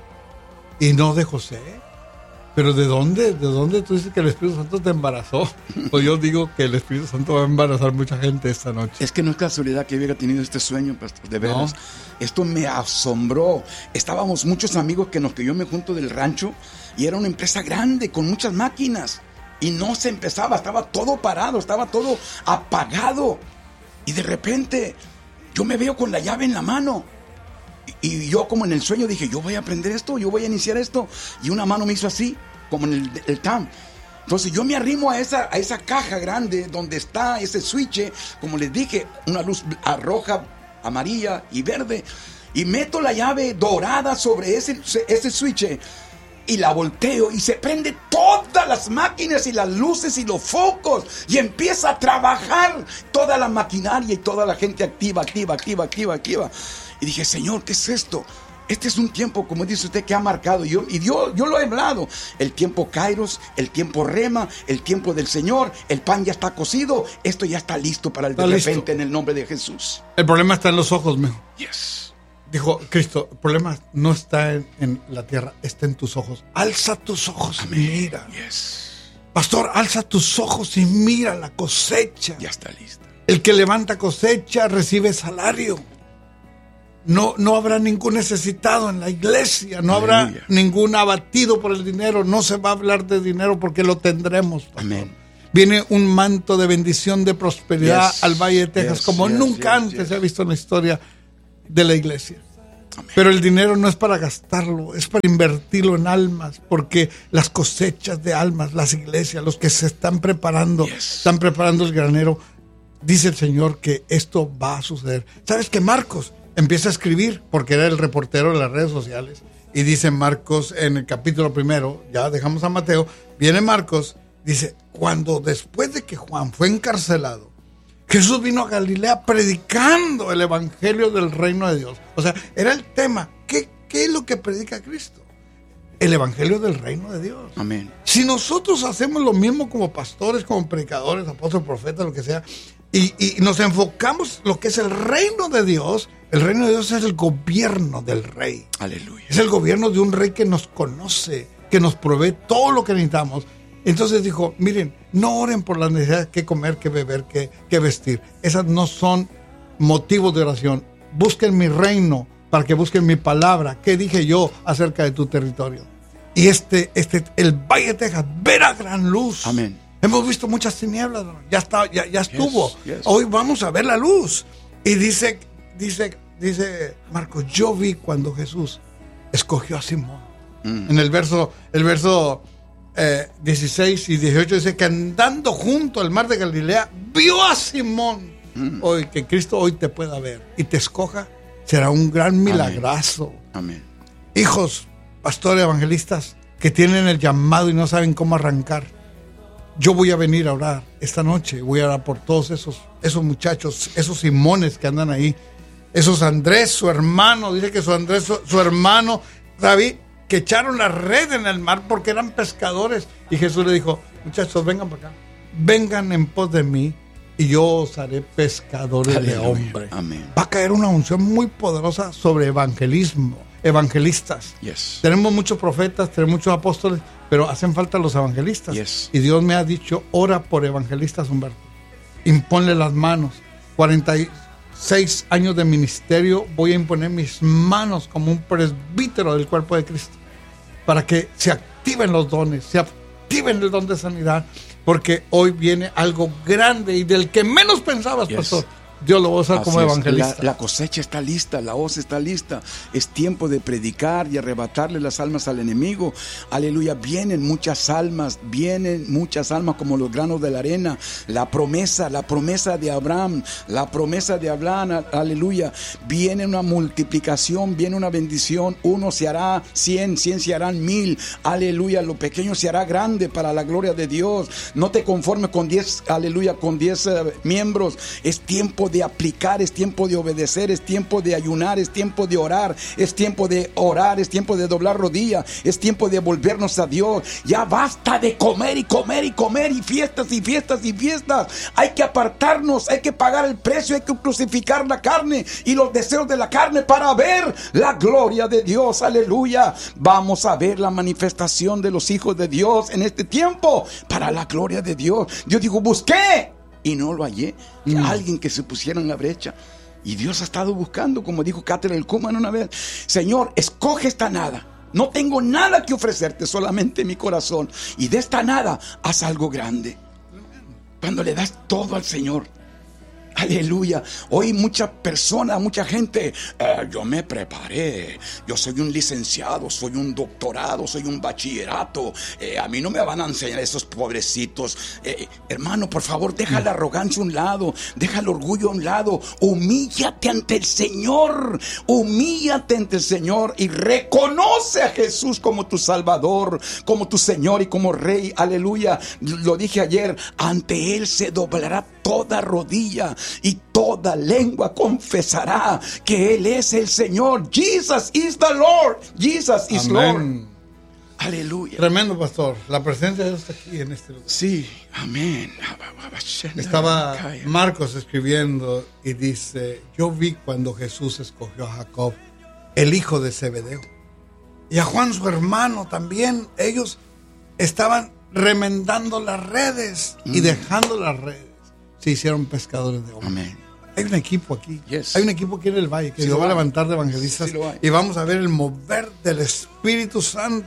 Speaker 2: Y no de José. ¿Pero de dónde? ¿De dónde tú dices que el Espíritu Santo te embarazó? Pues yo digo que el Espíritu Santo va a embarazar mucha gente esta noche.
Speaker 1: Es que no es casualidad que hubiera tenido este sueño, pastor, de veras. No. Esto me asombró. Estábamos muchos amigos que yo me junto del rancho, y era una empresa grande con muchas máquinas. Y no se empezaba, estaba todo parado, estaba todo apagado. Y de repente yo me veo con la llave en la mano. Y yo, como en el sueño, dije, yo voy a aprender esto, yo voy a iniciar esto. Y una mano me hizo así, como en el TAM. Entonces yo me arrimo a esa caja grande donde está ese switch, como les dije, una luz roja, amarilla y verde. Y meto la llave dorada sobre ese switch. Y la volteo y se prende todas las máquinas y las luces y los focos. Y empieza a trabajar toda la maquinaria y toda la gente activa. Y dije, Señor, ¿qué es esto? Este es un tiempo, como dice usted, que ha marcado. Yo lo he hablado. El tiempo Kairos, el tiempo Rema, el tiempo del Señor. El pan ya está cocido. Esto ya está listo para el de repente en el nombre de Jesús.
Speaker 2: El problema está en los ojos, mijo.
Speaker 1: Yes.
Speaker 2: Dijo Cristo, el problema no está en la tierra, está en tus ojos. Alza tus ojos y mira. Pastor, alza tus ojos y mira la cosecha.
Speaker 1: Ya está lista.
Speaker 2: El que levanta cosecha recibe salario. No habrá ningún necesitado en la iglesia, no habrá ningún abatido por el dinero, no se va a hablar de dinero porque lo tendremos. Pastor.
Speaker 1: Amén.
Speaker 2: Viene un manto de bendición, de prosperidad al Valle de Texas como nunca antes se ha visto en la historia de la iglesia.
Speaker 1: Amén.
Speaker 2: Pero el dinero no es para gastarlo, es para invertirlo en almas, porque las cosechas de almas, las iglesias, los que se están preparando, están preparando el granero. Dice el Señor que esto va a suceder. ¿Sabes que Marcos empieza a escribir? Porque era el reportero de las redes sociales. Y dice Marcos en el capítulo 1, ya dejamos a Mateo, viene Marcos, dice, cuando después de que Juan fue encarcelado, Jesús vino a Galilea predicando el evangelio del reino de Dios. O sea, era el tema. ¿Qué es lo que predica Cristo? El evangelio del reino de Dios.
Speaker 1: Amén.
Speaker 2: Si nosotros hacemos lo mismo como pastores, como predicadores, apóstoles, profetas, lo que sea, y nos enfocamos lo que es el reino de Dios, el reino de Dios es el gobierno del rey.
Speaker 1: Aleluya.
Speaker 2: Es el gobierno de un rey que nos conoce, que nos provee todo lo que necesitamos. Entonces dijo, miren, no oren por la necesidad de qué comer, qué beber, qué vestir. Esas no son motivos de oración. Busquen mi reino para que busquen mi palabra. ¿Qué dije yo acerca de tu territorio? Y el Valle de Texas verá gran luz.
Speaker 1: Amén.
Speaker 2: Hemos visto muchas tinieblas, ya estuvo. Hoy vamos a ver la luz. Y dice Marcos, yo vi cuando Jesús escogió a Simón. En el verso 16 y 18 dice que andando junto al mar de Galilea vio a Simón. Hoy que Cristo hoy te pueda ver y te escoja, será un gran milagrazo.
Speaker 1: Amén.
Speaker 2: Hijos, pastores, evangelistas que tienen el llamado y no saben cómo arrancar. Yo voy a venir a orar esta noche, voy a orar por todos esos muchachos, esos Simones que andan ahí, esos Andrés, su hermano, dice que su hermano David, que echaron la red en el mar porque eran pescadores. Y Jesús le dijo, muchachos, vengan para acá, vengan en pos de mí y yo os haré pescadores de hombres.
Speaker 1: Amén.
Speaker 2: Va a caer una unción muy poderosa sobre evangelistas. Tenemos muchos profetas, tenemos muchos apóstoles, pero hacen falta los evangelistas. Y Dios me ha dicho, ora por evangelistas, Humberto. Imponle las manos. 46 años de ministerio, voy a imponer mis manos como un presbítero del cuerpo de Cristo, para que se activen los dones, se activen el don de sanidad, porque hoy viene algo grande y del que menos pensabas, pastor. Dios lo va a usar como evangelista.
Speaker 1: La cosecha está lista, la hoz está lista. Es tiempo de predicar y arrebatarle las almas al enemigo. Aleluya, vienen muchas almas como los granos de la arena. La promesa de Abraham, aleluya. Viene una multiplicación, viene una bendición. Uno se hará 100 se harán 1000. Aleluya, lo pequeño se hará grande para la gloria de Dios. No te conformes con 10, aleluya, con 10 miembros. Es tiempo de aplicar, es tiempo de obedecer, es tiempo de ayunar, es tiempo de orar, es tiempo de orar, es tiempo de doblar rodillas, es tiempo de volvernos a Dios. Ya basta de comer y comer y comer y fiestas y fiestas y fiestas. Hay que apartarnos, hay que pagar el precio, hay que crucificar la carne y los deseos de la carne para ver la gloria de Dios. Aleluya. Vamos a ver la manifestación de los hijos de Dios en este tiempo para la gloria de Dios. Dios dijo, busqué y no lo hallé. Alguien que se pusiera en la brecha. Y Dios ha estado buscando, como dijo Catherine Kuhlman una vez. Señor, escoge esta nada. No tengo nada que ofrecerte, solamente mi corazón. Y de esta nada, haz algo grande. Cuando le das todo al Señor. Aleluya. Hoy muchas personas, mucha gente, yo me preparé, yo soy un licenciado, soy un doctorado, soy un bachillerato, a mí no me van a enseñar esos pobrecitos. Hermano, por favor, deja la arrogancia a un lado, deja el orgullo a un lado, humíllate ante el Señor, y reconoce a Jesús como tu Salvador, como tu Señor y como Rey. Aleluya. Lo dije ayer, ante Él se doblará toda rodilla y toda lengua confesará que Él es el Señor. Jesus is the Lord. Jesus is Lord. Aleluya.
Speaker 2: Tremendo, pastor. La presencia de Dios está aquí en este lugar.
Speaker 1: Sí, amén.
Speaker 2: Estaba Marcos escribiendo y dice, yo vi cuando Jesús escogió a Jacob el hijo de Zebedeo. Y a Juan su hermano también. Ellos estaban remendando las redes y dejando las redes. Se hicieron pescadores de hombres.
Speaker 1: Amén.
Speaker 2: Hay un equipo aquí.
Speaker 1: Yes.
Speaker 2: Hay un equipo aquí en el valle que
Speaker 1: Sí
Speaker 2: Dios va a
Speaker 1: hay.
Speaker 2: levantar de evangelistas.
Speaker 1: Sí lo hay.
Speaker 2: Y vamos a ver el mover del Espíritu Santo.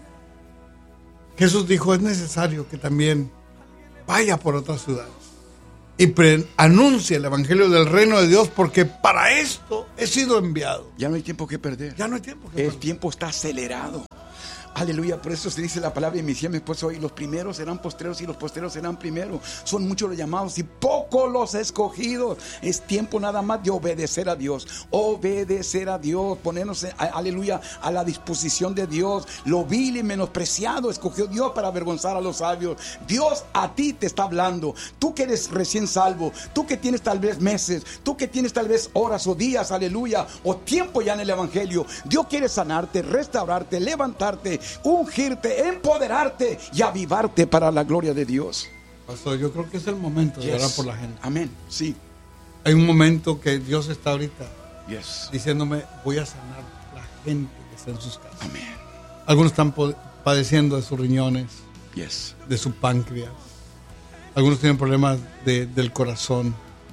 Speaker 2: Jesús dijo, es necesario que también vaya por otras ciudades y anuncie el evangelio del reino de Dios, porque para esto he sido enviado.
Speaker 1: Ya no hay tiempo que perder.
Speaker 2: Ya no hay tiempo que
Speaker 1: El
Speaker 2: perder.
Speaker 1: tiempo está acelerado. Aleluya, por eso se dice la palabra, y me decía mi esposo hoy, los primeros serán postreros y los postreros serán primeros. Son muchos los llamados y pocos los escogidos. Es tiempo nada más de obedecer a Dios. Obedecer a Dios, ponernos, aleluya, a la disposición de Dios. Lo vil y menospreciado escogió Dios para avergonzar a los sabios. Dios a ti te está hablando. Tú que eres recién salvo, tú que tienes tal vez meses, tú que tienes tal vez horas o días, aleluya, o tiempo ya en el evangelio. Dios quiere sanarte, restaurarte, levantarte, ungirte, empoderarte y avivarte para la gloria de Dios.
Speaker 2: Pastor, yo creo que es el momento de orar por la gente.
Speaker 1: Amén. Sí.
Speaker 2: Hay un momento que Dios está ahorita
Speaker 1: Yes.
Speaker 2: diciéndome, voy a sanar la gente que está en sus casas.
Speaker 1: Amén.
Speaker 2: Algunos están padeciendo de sus riñones,
Speaker 1: Yes.
Speaker 2: de su páncreas. Algunos tienen problemas del corazón.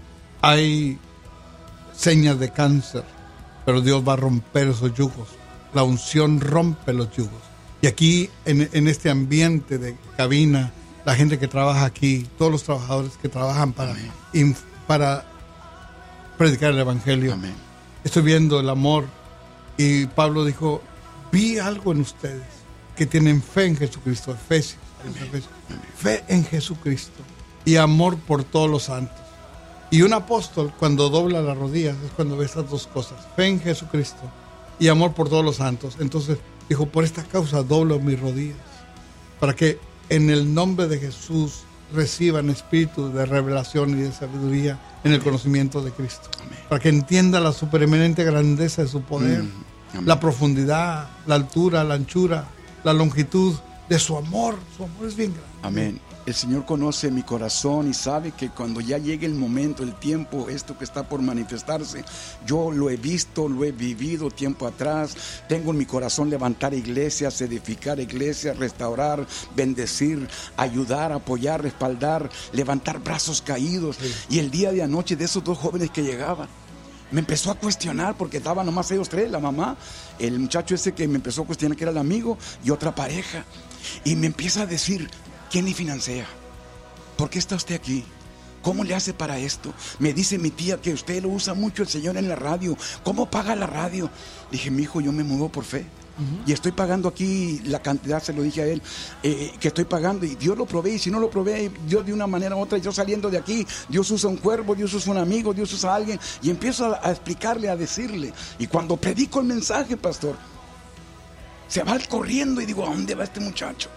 Speaker 2: Hay señas de cáncer, pero Dios va a romper esos yugos. La unción rompe los yugos. Y aquí, en este ambiente de cabina, la gente que trabaja aquí, todos los trabajadores que trabajan para predicar el evangelio.
Speaker 1: Amén.
Speaker 2: Estoy viendo el amor. Y Pablo dijo, vi algo en ustedes que tienen fe en Jesucristo. Efesios. Fe en Jesucristo y amor por todos los santos. Y un apóstol, cuando dobla las rodillas, es cuando ve estas dos cosas: fe en Jesucristo y amor por todos los santos. Entonces dijo, por esta causa doblo mis rodillas, para que en el nombre de Jesús reciban espíritu de revelación y de sabiduría en el conocimiento de Cristo.
Speaker 1: Amén.
Speaker 2: Para que entienda la supereminente grandeza de su poder,
Speaker 1: Amén.
Speaker 2: la profundidad, la altura, la anchura, la longitud de su amor. Su amor es bien grande.
Speaker 1: Amén. El Señor conoce mi corazón y sabe que cuando ya llegue el momento, el tiempo, esto que está por manifestarse, yo lo he visto, lo he vivido tiempo atrás. Tengo en mi corazón levantar iglesias, edificar iglesias, restaurar, bendecir, ayudar, apoyar, respaldar, levantar brazos caídos. Sí. Y el día de anoche de esos dos jóvenes que llegaban, me empezó a cuestionar, porque estaban nomás ellos tres, la mamá, el muchacho ese que me empezó a cuestionar, que era el amigo, y otra pareja. Y me empieza a decir, ¿quién le financia? ¿Por qué está usted aquí? ¿Cómo le hace para esto? Me dice mi tía que usted lo usa mucho el Señor en la radio. ¿Cómo paga la radio? Dije, mi hijo, yo me muevo por fe. Y estoy pagando aquí la cantidad, se lo dije a él, que estoy pagando, y Dios lo provee. Y si no lo provee, Dios de una manera u otra, yo saliendo de aquí, Dios usa un cuervo, Dios usa un amigo, Dios usa a alguien. Y empiezo a explicarle, a decirle. Y cuando predico el mensaje, pastor, se va corriendo y digo, ¿a dónde va este muchacho?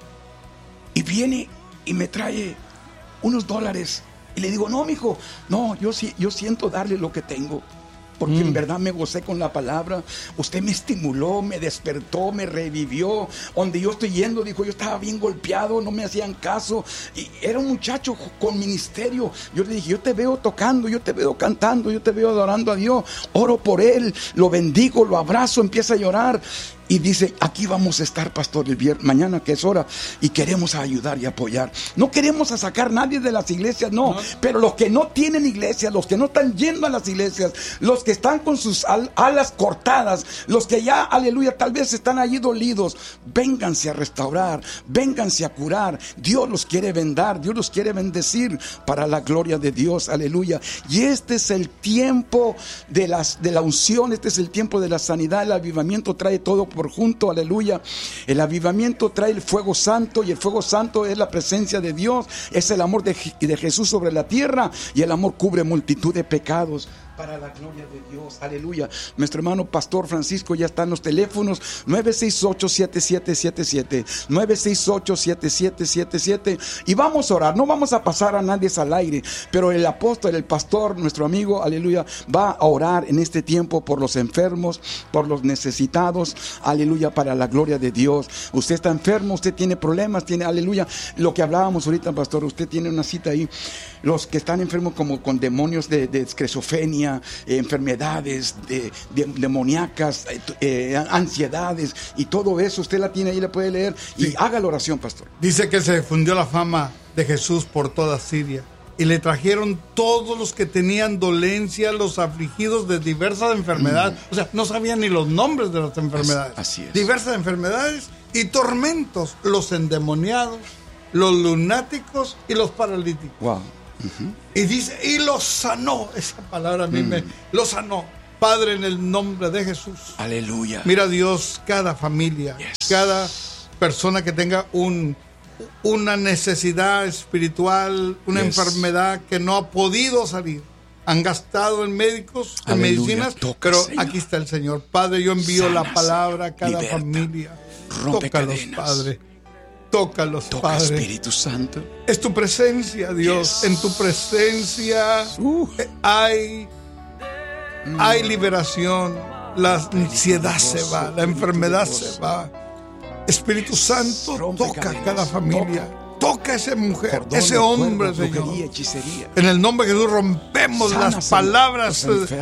Speaker 1: Y viene y me trae unos $. Y le digo, no, mijo, no, yo siento darle lo que tengo, porque en verdad me gocé con la palabra. Usted me estimuló, me despertó, me revivió. Donde yo estoy yendo, dijo, yo estaba bien golpeado, no me hacían caso. Y era un muchacho con ministerio. Yo le dije, yo te veo tocando, yo te veo cantando, yo te veo adorando a Dios. Oro por él, lo bendigo, lo abrazo, empieza a llorar. Y dice, aquí vamos a estar, pastor, el viernes, mañana que es hora, y queremos ayudar y apoyar. No queremos a sacar a nadie de las iglesias, no. Pero los que no tienen iglesia, los que no están yendo a las iglesias, los que están con sus alas cortadas, los que ya, aleluya, tal vez están allí dolidos, vénganse a restaurar, vénganse a curar. Dios los quiere vendar, Dios los quiere bendecir para la gloria de Dios, aleluya. Y este es el tiempo de la unción, este es el tiempo de la sanidad. El avivamiento trae todo por junto, aleluya. El avivamiento trae el fuego santo, y el fuego santo es la presencia de Dios, es el amor de Jesús sobre la tierra, y el amor cubre multitud de pecados para la gloria de Dios, aleluya. Nuestro hermano Pastor Francisco ya está en los teléfonos 968-7777, 968-7777, y vamos a orar. No vamos a pasar a nadie al aire, pero el apóstol, el pastor, nuestro amigo, aleluya, va a orar en este tiempo por los enfermos, por los necesitados, aleluya, para la gloria de Dios. Usted está enfermo, usted tiene problemas, tiene, aleluya, lo que hablábamos ahorita, pastor, usted tiene una cita ahí, los que están enfermos como con demonios de esquizofrenia, tenía enfermedades demoníacas, ansiedades y todo eso. Usted la tiene ahí, la puede leer y haga la oración, pastor.
Speaker 2: Dice que se difundió la fama de Jesús por toda Siria y le trajeron todos los que tenían dolencia, los afligidos de diversas enfermedades. O sea, no sabían ni los nombres de las enfermedades.
Speaker 1: Así es.
Speaker 2: Diversas enfermedades y tormentos, los endemoniados, los lunáticos y los paralíticos.
Speaker 1: Wow.
Speaker 2: Y dice, y los sanó. Esa palabra a mí lo sanó. Padre, en el nombre de Jesús.
Speaker 1: Aleluya.
Speaker 2: Mira, Dios, cada familia, cada persona que tenga una necesidad espiritual, una enfermedad que no ha podido salir. Han gastado en médicos, en medicinas, pero
Speaker 1: Señor.
Speaker 2: Aquí está el Señor. Padre, yo envío
Speaker 1: Sana,
Speaker 2: la palabra a cada
Speaker 1: liberta,
Speaker 2: familia.
Speaker 1: rompe
Speaker 2: Tócalos,
Speaker 1: cadenas.
Speaker 2: Padre. Tócalos,
Speaker 1: Toca,
Speaker 2: Padre.
Speaker 1: Espíritu Santo.
Speaker 2: Es tu presencia, Dios. En tu presencia hay liberación. La ansiedad se va, la enfermedad se va. Espíritu Santo, toca a cada familia. Toca a esa mujer, ese hombre, Señor. En el nombre de Jesús rompemos las palabras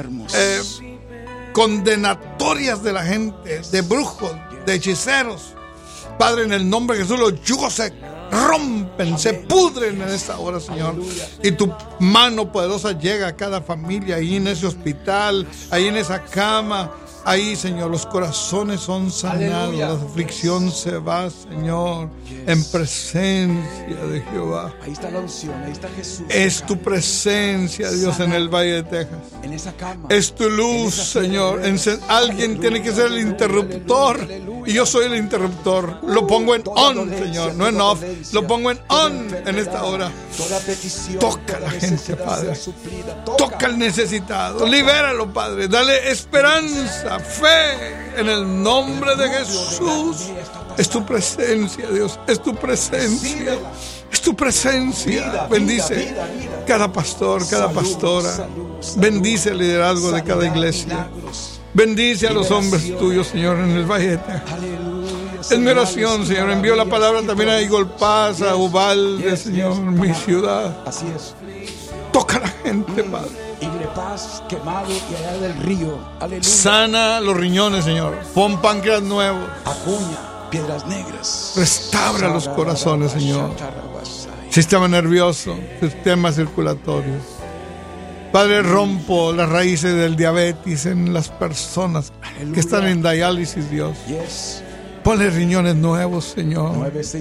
Speaker 2: condenatorias de la gente, de brujos, de hechiceros. Padre, en el nombre de Jesús, los yugos se rompen, se pudren en esta hora, Señor. Y tu mano poderosa llega a cada familia, ahí en ese hospital, ahí en esa cama. Ahí, Señor, los corazones son sanados, la aflicción se va, Señor, en presencia de Jehová.
Speaker 1: Ahí está la unción, ahí está Jesús.
Speaker 2: Es tu presencia, Dios, en el Valle de Texas.
Speaker 1: En esa cama.
Speaker 2: Es tu luz, Señor. Alguien tiene que ser el interruptor. Y yo soy el interruptor. Lo pongo en on, Señor, no en off. Lo pongo en on en esta hora. Toca a la gente, Padre. Toca al necesitado. Libéralo, Padre. Dale esperanza, fe, en el nombre de Jesús. Es tu presencia, Dios. Es tu presencia. Es tu presencia. Bendice cada pastor, cada pastora. Bendice el liderazgo de cada iglesia. Bendice a los hombres tuyos, Señor, en el Valle de Texas. Es mi oración, Señor. Envío la palabra también a Eagle Pass, a Uvalde, Señor, mi ciudad.
Speaker 1: Así es.
Speaker 2: Toca a la gente, Padre.
Speaker 1: Eagle Pass, Quemado y allá del río. Aleluya.
Speaker 2: Sana los riñones, Señor. Pon páncreas nuevos.
Speaker 1: Acuña, Piedras Negras.
Speaker 2: Restaura los corazones, Señor. Sistema nervioso, sistema circulatorio. Padre, rompo las raíces del diabetes en las personas que están en diálisis, Dios. Ponle riñones nuevos, Señor.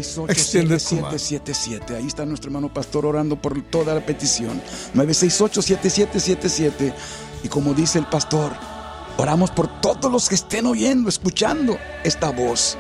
Speaker 1: 968-7777. Ahí está nuestro hermano pastor orando por toda la petición. 968-7777. Y como dice el pastor, oramos por todos los que estén oyendo, escuchando esta voz.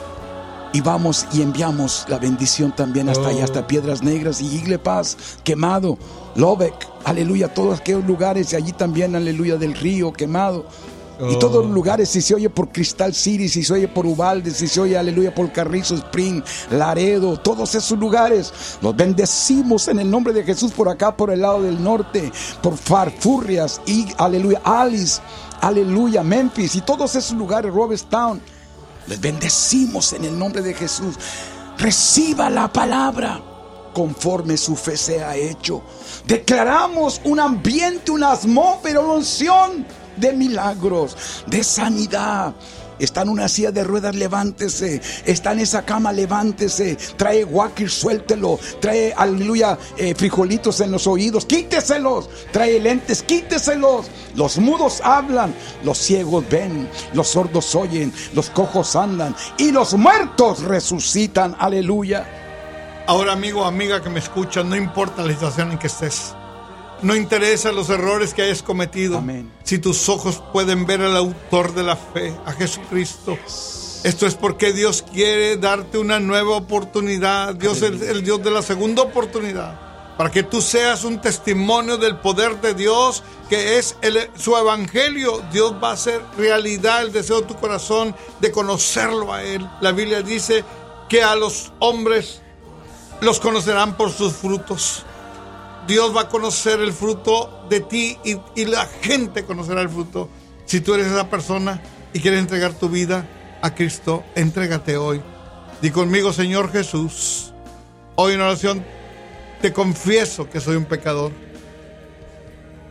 Speaker 1: Y vamos y enviamos la bendición también hasta allá, hasta Piedras Negras y Eagle Pass, Quemado, Lubbock, aleluya, todos aquellos lugares, y allí también, aleluya, del río, Quemado. Y todos los lugares, si se oye por Crystal City, si se oye por Uvalde, si se oye, aleluya, por Carrizo Spring, Laredo, todos esos lugares, los bendecimos en el nombre de Jesús por acá, por el lado del norte, por Farfurrias y, aleluya, Alice, aleluya, Memphis y todos esos lugares, Robertstown. Les bendecimos en el nombre de Jesús. Reciba la palabra conforme su fe sea hecho. Declaramos un ambiente, una atmósfera, una unción de milagros, de sanidad. Está en una silla de ruedas, levántese. Está en esa cama, levántese. Trae walker, suéltelo. Trae, aleluya, frijolitos en los oídos, quíteselos. Trae lentes, quíteselos. Los mudos hablan, los ciegos ven, los sordos oyen, los cojos andan y los muertos resucitan. Aleluya.
Speaker 2: Ahora, amigo o amiga que me escuchan, no importa la situación en que estés, no interesa los errores que hayas cometido.
Speaker 1: Amén.
Speaker 2: Si tus ojos pueden ver al autor de la fe, a Jesucristo, esto es porque Dios quiere darte una nueva oportunidad. Dios es el Dios de la segunda oportunidad, para que tú seas un testimonio del poder de Dios, que es su evangelio. Dios va a hacer realidad el deseo de tu corazón de conocerlo a Él. La Biblia dice que a los hombres los conocerán por sus frutos. Dios va a conocer el fruto de ti y la gente conocerá el fruto. Si tú eres esa persona y quieres entregar tu vida a Cristo, entrégate hoy. Di conmigo: Señor Jesús, hoy en oración te confieso que soy un pecador.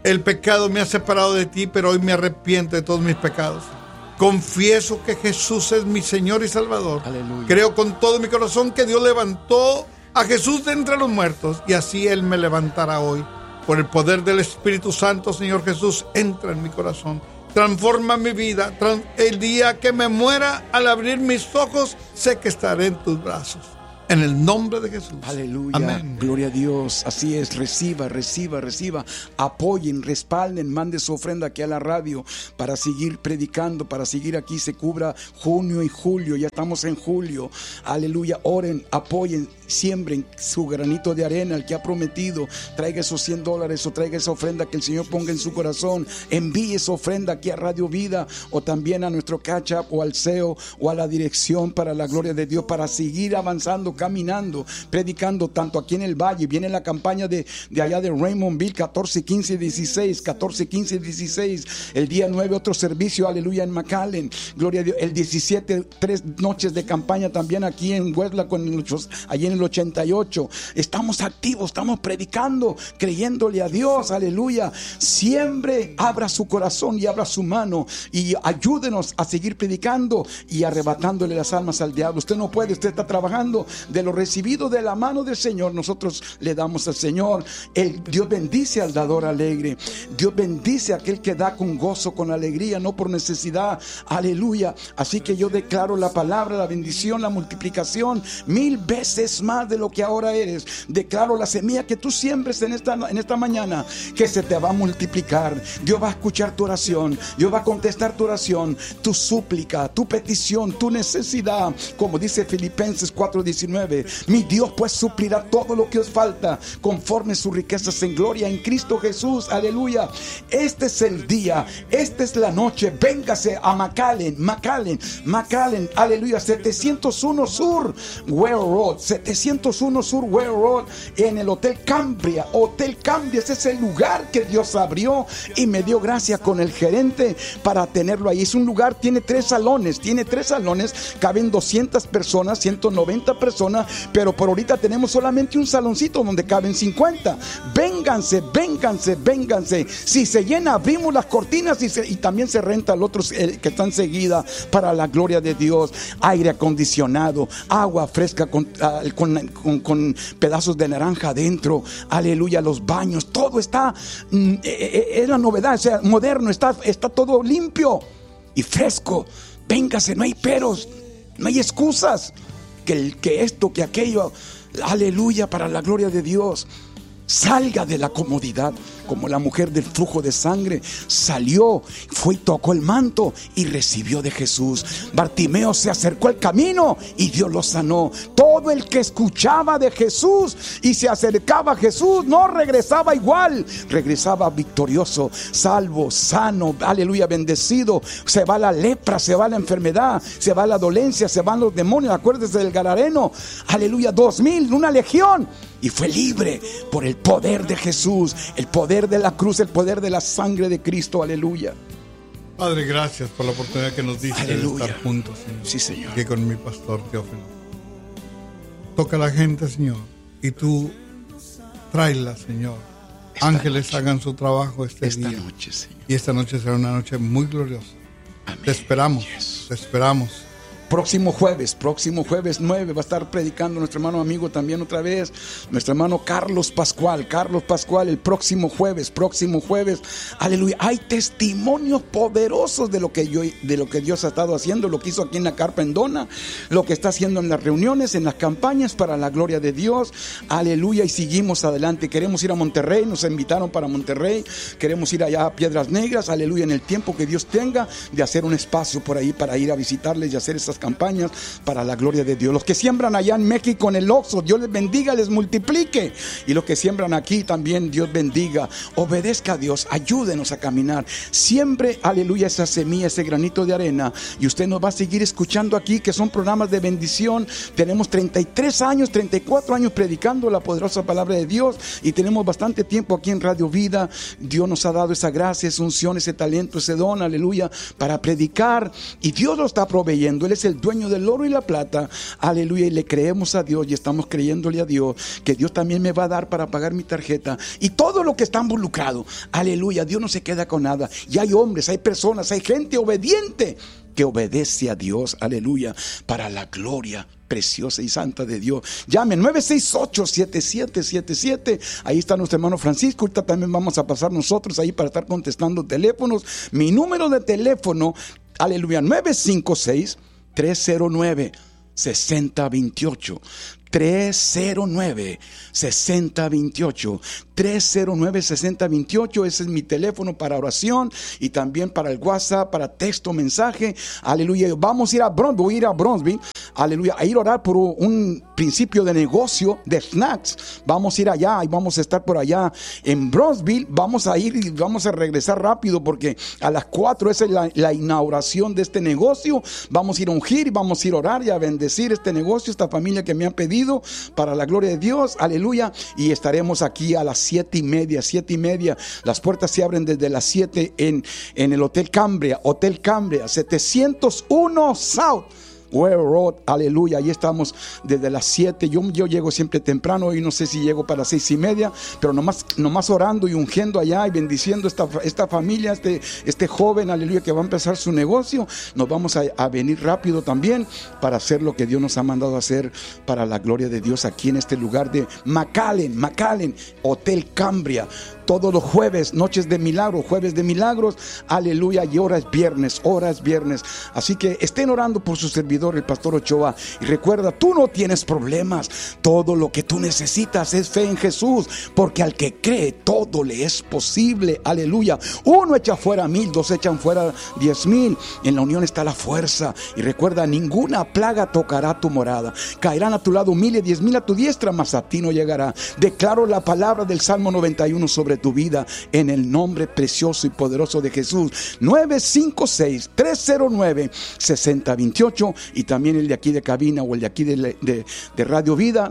Speaker 2: El pecado me ha separado de ti, pero hoy me arrepiento de todos mis pecados. Confieso que Jesús es mi Señor y Salvador.
Speaker 1: Aleluya.
Speaker 2: Creo con todo mi corazón que Dios levantó a Jesús de entre los muertos, y así Él me levantará hoy. Por el poder del Espíritu Santo, Señor Jesús, entra en mi corazón. Transforma mi vida. El día que me muera, al abrir mis ojos, sé que estaré en tus brazos. En el nombre de Jesús.
Speaker 1: Aleluya.
Speaker 2: Amén.
Speaker 1: Gloria a Dios. Así es. Reciba. Apoyen, respalden, mande su ofrenda aquí a la radio para seguir predicando, para seguir aquí. Se cubra junio y julio. Ya estamos en julio. Aleluya. Oren, apoyen, siembren su granito de arena. El que ha prometido, traiga esos $100 o traiga esa ofrenda que el Señor ponga en su corazón. Envíe esa ofrenda aquí a Radio Vida o también a nuestro Catch Up o al CEO o a la dirección, para la gloria de Dios, para seguir avanzando, caminando, predicando tanto aquí en el Valle. Viene la campaña de allá de Raymondville, 14, 15, 16, 14, 15, 16. El día 9 otro servicio, aleluya, en McAllen. Gloria a Dios. El 17, 3 noches de campaña también aquí en Huesla, allí en el 88. Estamos activos, estamos predicando, creyéndole a Dios, aleluya. Siempre abra su corazón y abra su mano y ayúdenos a seguir predicando y arrebatándole las almas al diablo. Usted no puede, usted está trabajando. De lo recibido de la mano del Señor, nosotros le damos al Señor. Dios bendice al dador alegre. Dios bendice a aquel que da con gozo, con alegría, no por necesidad. Aleluya. Así que yo declaro la palabra, la bendición, la multiplicación 1000 veces más de lo que ahora eres. Declaro la semilla que tú siembres en esta mañana, que se te va a multiplicar. Dios va a escuchar tu oración. Dios va a contestar tu oración, tu súplica, tu petición, tu necesidad. Como dice Filipenses 4:19, mi Dios pues suplirá todo lo que os falta conforme sus riquezas en gloria en Cristo Jesús. Aleluya. Este es el día, esta es la noche. Véngase a McAllen, aleluya. 701 Sur Ware Road, 701 Sur Ware Road, en el Hotel Cambria. Ese es el lugar que Dios abrió y me dio gracia con el gerente para tenerlo ahí. Es un lugar, tiene 3 salones, caben 200 personas, 190 personas, pero por ahorita tenemos solamente un saloncito donde caben 50. Vénganse. Si se llena, abrimos las cortinas y también se renta al otro que está enseguida, para la gloria de Dios. Aire acondicionado, agua fresca con pedazos de naranja adentro. Aleluya. Los baños, todo está, es la novedad, o sea, moderno, está todo limpio y fresco. Véngase, no hay peros, no hay excusas. Que esto, que aquello, aleluya, para la gloria de Dios. Salga de la comodidad, como la mujer del flujo de sangre salió, fue y tocó el manto y recibió de Jesús. Bartimeo se acercó al camino y Dios lo sanó. Todo el que escuchaba de Jesús y se acercaba a Jesús no regresaba igual, regresaba victorioso, salvo, sano, aleluya, bendecido. Se va la lepra, se va la enfermedad, se va la dolencia, se van los demonios. Acuérdese del Gadareno, aleluya, 2000, una legión, y fue libre por el poder de Jesús, el poder de la cruz, el poder de la sangre de Cristo. Aleluya.
Speaker 2: Padre, gracias por la oportunidad que nos diste de estar juntos, Señor.
Speaker 1: Sí, Señor.
Speaker 2: Aquí con mi pastor Teófilo. Toca a la gente, Señor, y tú tráela, Señor. Ángeles hagan su trabajo esta día.
Speaker 1: Noche, Señor.
Speaker 2: Y esta noche será una noche muy gloriosa. Amén. Te esperamos.
Speaker 1: Próximo jueves 9 va a estar predicando nuestro hermano amigo también otra vez, nuestro hermano Carlos Pascual, el próximo jueves, aleluya. Hay testimonios poderosos de lo que Dios ha estado haciendo, lo que hizo aquí en la Carpa en Dona, lo que está haciendo en las reuniones, en las campañas, para la gloria de Dios, aleluya. Y seguimos adelante. Queremos ir a Monterrey, nos invitaron para Monterrey, queremos ir allá a Piedras Negras, aleluya, en el tiempo que Dios tenga de hacer un espacio por ahí para ir a visitarles y hacer esas campañas para la gloria de Dios. Los que siembran allá en México en el Oxxo, Dios les bendiga, les multiplique, y los que siembran aquí también, Dios bendiga. Obedezca a Dios, ayúdenos a caminar, siempre, aleluya, esa semilla, ese granito de arena, y usted nos va a seguir escuchando aquí, que son programas de bendición. Tenemos 34 años predicando la poderosa palabra de Dios, y tenemos bastante tiempo aquí en Radio Vida. Dios nos ha dado esa gracia, esa unción, ese talento, ese don, aleluya, para predicar, y Dios lo está proveyendo. Él es el el dueño del oro y la plata, aleluya, y le creemos a Dios y estamos creyéndole a Dios que Dios también me va a dar para pagar mi tarjeta y todo lo que está involucrado, aleluya. Dios no se queda con nada, y hay hombres, hay personas, hay gente obediente que obedece a Dios, aleluya, para la gloria preciosa y santa de Dios. Llame 968-7777. Ahí está nuestro hermano Francisco. Ahorita también vamos a pasar nosotros ahí para estar contestando teléfonos. Mi número de teléfono, aleluya, 956-309-6028. 309-6028. 309-6028. Ese es mi teléfono para oración y también para el WhatsApp, para texto, mensaje. Aleluya. Vamos a ir a Bronzeville. Voy a ir a Bronzeville. Aleluya. A ir a orar por un principio de negocio de snacks. Vamos a ir allá y vamos a estar por allá en Bronzeville. Vamos a ir y vamos a regresar rápido porque a las 4 esa es la inauguración de este negocio. Vamos a ir a ungir y vamos a ir a orar y a bendecir este negocio, esta familia que me han pedido, para la gloria de Dios, aleluya. Y estaremos aquí a las 7:30. Las puertas se abren desde las 7 en el Hotel Cambria, 701 South Ware Road, aleluya. Ahí estamos desde las 7. Yo llego siempre temprano y no sé si llego para 6:30, pero nomás orando y ungiendo allá y bendiciendo esta familia, este joven, aleluya, que va a empezar su negocio. Nos vamos a venir rápido también para hacer lo que Dios nos ha mandado a hacer para la gloria de Dios aquí en este lugar de McAllen, Hotel Cambria. Todos los jueves, noches de milagros, jueves de milagros, aleluya, y horas viernes. Así que estén orando por su servidor, el pastor Ochoa. Y recuerda, tú no tienes problemas. Todo lo que tú necesitas es fe en Jesús, porque al que cree, todo le es posible, aleluya. Uno echa fuera 1,000, dos echan fuera 10,000. En la unión está la fuerza. Y recuerda, ninguna plaga tocará tu morada. Caerán a tu lado 1,000 y 10,000 a tu diestra, mas a ti no llegará. Declaro la palabra del Salmo 91 sobre tu vida en el nombre precioso y poderoso de Jesús. 956-309-6028 y también el de aquí de cabina o el de aquí de Radio Vida,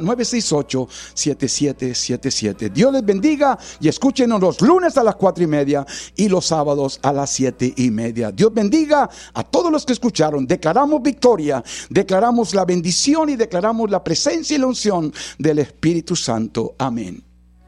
Speaker 1: 968-7777. Dios les bendiga y escúchenos los lunes a las 4:30 y los sábados a las 7:30. Dios bendiga a todos los que escucharon. Declaramos victoria, declaramos la bendición y declaramos la presencia y la unción del Espíritu Santo. Amén.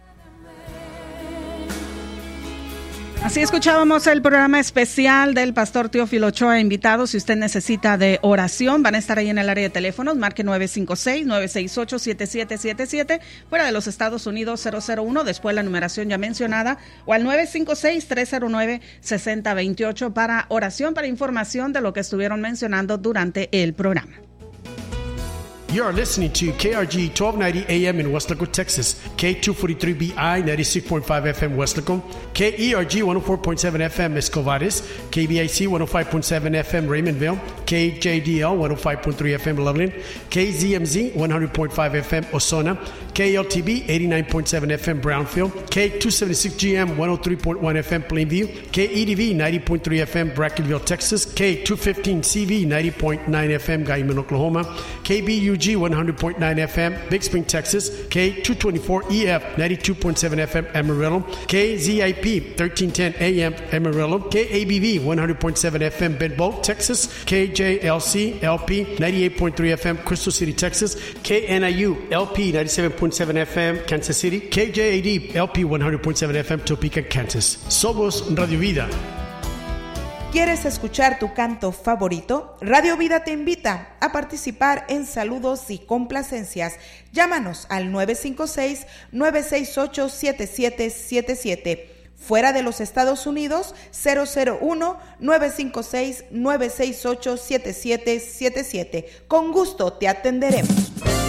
Speaker 3: Así escuchábamos el programa especial del pastor Teófilo Ochoa invitado. Si usted necesita de oración, van a estar ahí en el área de teléfonos. Marque 956-968-7777. Fuera de los Estados Unidos, 001, después la numeración ya mencionada, o al 956-309-6028 para oración, para información de lo que estuvieron mencionando durante el programa.
Speaker 4: You are listening to KRG 1290 AM in Weslaco, Texas, K243BI 96.5 FM Weslaco, KERG 104.7 FM Escovares, KBIC 105.7 FM Raymondville, KJDL 105.3 FM Loveland, KZMZ 100.5 FM Osona, KLTB 89.7 FM Brownfield, K276GM 103.1 FM Plainview, KEDV 90.3 FM Brackenville, Texas, K215CV 90.9 FM Guyman, Oklahoma, KBUG 100.9 FM Big Spring, Texas, K224EF 92.7 FM Amarillo, KZIP 1310 AM Amarillo, KABV 100.7 FM Bedboe, Texas, KJLC LP 98.3 FM Crystal City, Texas, KNIU LP 97.7 FM Kansas City, KJAD LP 100.7 FM Topeka, Kansas. Somos Radio Vida.
Speaker 5: ¿Quieres escuchar tu canto favorito? Radio Vida te invita a participar en saludos y complacencias. Llámanos al 956-968-7777. Fuera de los Estados Unidos, 001-956-968-7777. Con gusto te atenderemos.